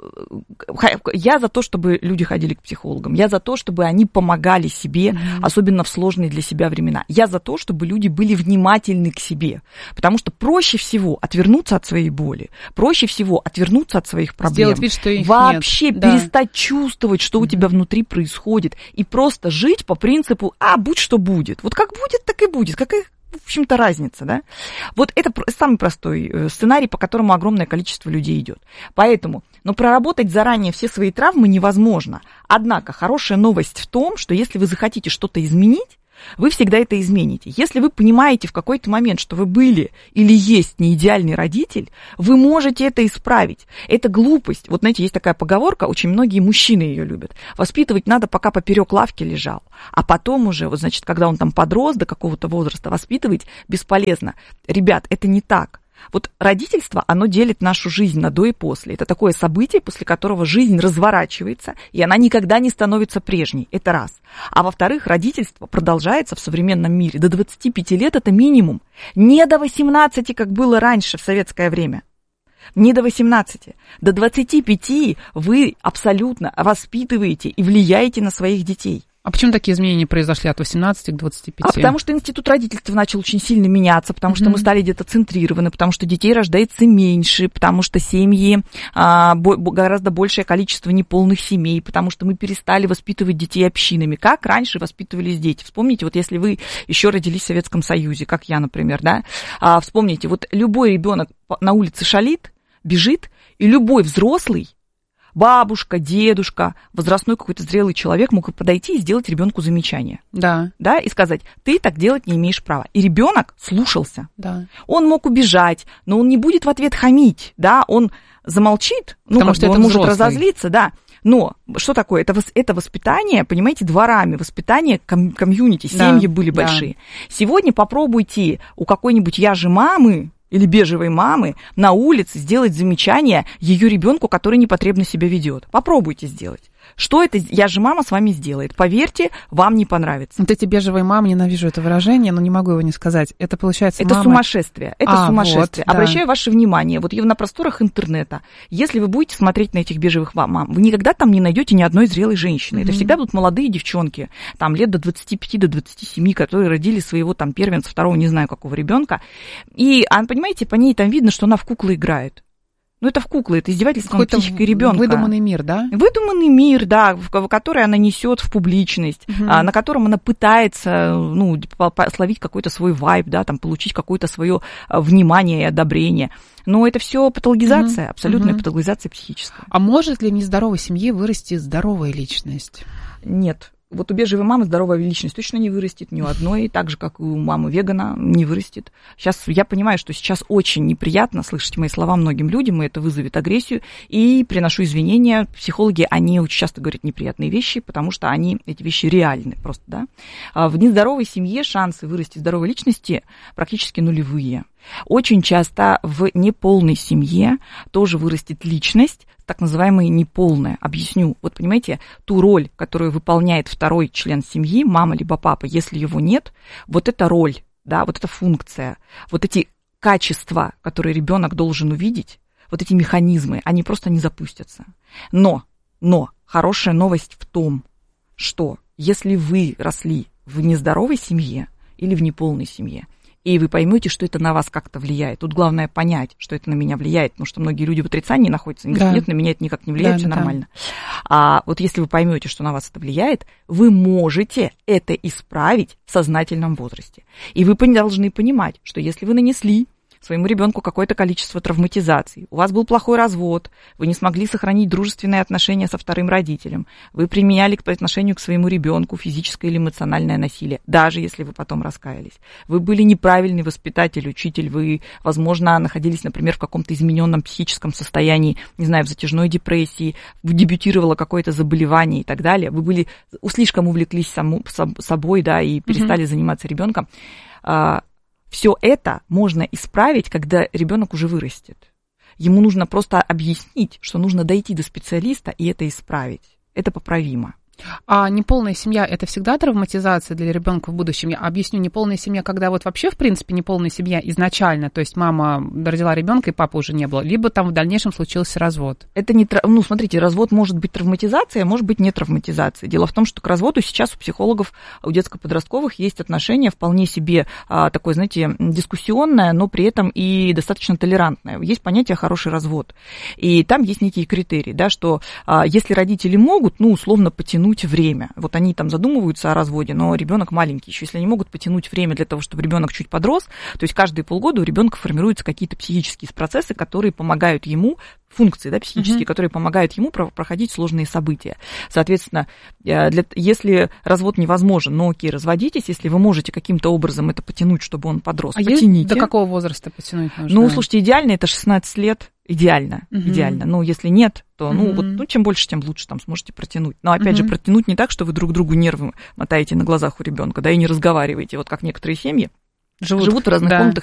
[SPEAKER 20] я за то, чтобы люди ходили к психологам. Я за то, чтобы они помогали себе, mm-hmm. особенно в сложные для себя времена. Я за то, чтобы люди были внимательны к себе. Потому что проще всего отвернуться от своей боли, проще всего отвернуться от своих проблем.
[SPEAKER 11] Сделать вид, что их
[SPEAKER 20] вообще
[SPEAKER 11] нет.
[SPEAKER 20] перестать да. чувствовать, что
[SPEAKER 11] mm-hmm.
[SPEAKER 20] у тебя внутри происходит. И просто жить по принципу, а, будь что будет. Вот как будет, так и будет. Какая, в общем-то, разница, да? Вот это самый простой сценарий, по которому огромное количество людей идет. Поэтому, но проработать заранее все свои травмы невозможно. Однако, хорошая новость в том, что если вы захотите что-то изменить, вы всегда это измените. Если вы понимаете в какой-то момент, что вы были или есть не идеальный родитель, вы можете это исправить. Это глупость. Вот, знаете, есть такая поговорка, очень многие мужчины ее любят. Воспитывать надо, пока поперек лавки лежал. А потом уже, вот, значит, когда он там подрос до какого-то возраста, воспитывать бесполезно. Ребят, это не так. Вот родительство, оно делит нашу жизнь на до и после. Это такое событие, после которого жизнь разворачивается, и она никогда не становится прежней. Это раз. А во-вторых, родительство продолжается в современном мире. До двадцати пяти лет это минимум. Не до восемнадцати, как было раньше в советское время. Не до восемнадцати. До двадцати пяти вы абсолютно воспитываете и влияете на своих детей.
[SPEAKER 11] А почему такие изменения произошли от восемнадцати к двадцати пяти?
[SPEAKER 20] А потому что институт родительства начал очень сильно меняться, потому что mm-hmm. мы стали где-то центрированы, потому что детей рождается меньше, потому что семьи, а, бо- гораздо большее количество неполных семей, потому что мы перестали воспитывать детей общинами. Как раньше воспитывались дети? Вспомните, вот если вы еще родились в Советском Союзе, как я, например, да, а, вспомните, вот любой ребенок на улице шалит, бежит, и любой взрослый, бабушка, дедушка, возрастной какой-то зрелый человек мог подойти и сделать ребенку замечание.
[SPEAKER 11] Да.
[SPEAKER 20] Да, и сказать, ты так делать не имеешь права. И ребенок слушался.
[SPEAKER 11] Да.
[SPEAKER 20] Он мог убежать, но он не будет в ответ хамить, да, он замолчит, ну,
[SPEAKER 11] потому
[SPEAKER 20] как
[SPEAKER 11] что
[SPEAKER 20] бы
[SPEAKER 11] это
[SPEAKER 20] он может
[SPEAKER 11] взрослый.
[SPEAKER 20] разозлиться, да. Но что такое? Это, это воспитание, понимаете, дворами, воспитание ком- комьюнити, семьи да, были большие. Да. Сегодня попробуйте у какой-нибудь я же мамы, или бежевой мамы на улице сделать замечание ее ребенку, который непотребно себя ведет. Попробуйте сделать. Что это «я же мама» с вами сделает? Поверьте, вам не понравится.
[SPEAKER 11] Вот эти бежевые мамы, ненавижу это выражение, но не могу его не сказать. Это получается
[SPEAKER 20] Это
[SPEAKER 11] мамы...
[SPEAKER 20] сумасшествие. Это
[SPEAKER 11] а,
[SPEAKER 20] сумасшествие.
[SPEAKER 11] Вот,
[SPEAKER 20] Обращаю
[SPEAKER 11] да.
[SPEAKER 20] ваше внимание, вот на просторах интернета, если вы будете смотреть на этих бежевых мам, вы никогда там не найдете ни одной зрелой женщины. Mm-hmm. Это всегда будут молодые девчонки, там лет до двадцати пяти, до двадцати семи, которые родили своего там первенца, второго, не знаю какого ребенка. И, а, понимаете, по ней там видно, что она в куклы играет. Ну, это в куклы, это издевательство над психикой ребенка.
[SPEAKER 11] Выдуманный мир, да?
[SPEAKER 20] Выдуманный мир, да, в, в который она несет в публичность, угу. а, на котором она пытается, ну, словить какой-то свой вайб, да, там, получить какое-то свое внимание и одобрение. Но это все патологизация, угу. абсолютная угу. патологизация психическая.
[SPEAKER 11] А может ли в нездоровой семье вырасти здоровая личность?
[SPEAKER 20] Нет. Вот у бежевой мамы здоровая личность точно не вырастет, ни у одной, так же, как и у мамы вегана, не вырастет. Сейчас я понимаю, что сейчас очень неприятно слышать мои слова многим людям, и это вызовет агрессию, и приношу извинения. Психологи, они очень часто говорят неприятные вещи, потому что они, эти вещи реальны просто, да. А в нездоровой семье шансы вырасти здоровой личности практически нулевые. Очень часто в неполной семье тоже вырастет личность, так называемая неполная. Объясню. Вот понимаете, ту роль, которую выполняет второй член семьи, мама либо папа, если его нет, вот эта роль, да, вот эта функция, вот эти качества, которые ребенок должен увидеть, вот эти механизмы, они просто не запустятся. Но, но хорошая новость в том, что если вы росли в нездоровой семье или в неполной семье, и вы поймете, что это на вас как-то влияет. Тут главное понять, что это на меня влияет, потому что многие люди в отрицании находятся, говорят, да. нет, на меня это никак не влияет, да, все да, нормально. Да. А вот если вы поймете, что на вас это влияет, вы можете это исправить в сознательном возрасте. И вы должны понимать, что если вы нанесли своему ребенку какое-то количество травматизаций, у вас был плохой развод, вы не смогли сохранить дружественные отношения со вторым родителем, вы применяли по отношению к своему ребенку физическое или эмоциональное насилие, даже если вы потом раскаялись, вы были неправильный воспитатель, учитель, вы, возможно, находились, например, в каком-то измененном психическом состоянии, не знаю, в затяжной депрессии, дебютировало какое-то заболевание и так далее, вы были слишком увлеклись саму, собой, да, и перестали mm-hmm. заниматься ребенком. Все это можно исправить, когда ребенок уже вырастет. Ему нужно просто объяснить, что нужно дойти до специалиста и это исправить. Это поправимо.
[SPEAKER 11] А неполная семья – это всегда травматизация для ребенка в будущем? Я объясню, неполная семья, когда вот вообще, в принципе, неполная семья изначально, то есть мама родила ребенка и папы уже не было, либо там в дальнейшем случился развод.
[SPEAKER 20] Это не, ну, смотрите, развод может быть травматизацией, а может быть не травматизацией. Дело в том, что к разводу сейчас у психологов, у детско-подростковых есть отношение вполне себе а, такое, знаете, дискуссионное, но при этом и достаточно толерантное. Есть понятие «хороший развод». И там есть некие критерии, да, что а, если родители могут, ну, условно потянуть время. Вот они там задумываются о разводе, но ребенок маленький еще. Если они могут потянуть время для того, чтобы ребенок чуть подрос, то есть каждые полгода у ребенка формируются какие-то психические процессы, которые помогают ему, функции, да, психические, mm-hmm. которые помогают ему проходить сложные события. Соответственно, для, если развод невозможен, ну окей, разводитесь, если вы можете каким-то образом это потянуть, чтобы он подрос,
[SPEAKER 11] а
[SPEAKER 20] потяните.
[SPEAKER 11] До какого возраста потянуть нужно?
[SPEAKER 20] Ну, слушайте, идеально это шестнадцать лет. Идеально, uh-huh. идеально. Ну, если нет, то, ну, uh-huh. вот, ну, чем больше, тем лучше там сможете протянуть. Но, опять uh-huh. же, протянуть не так, что вы друг другу нервы мотаете на глазах у ребенка, да, и не разговариваете, вот как некоторые семьи живут, живут в разных да. комнатах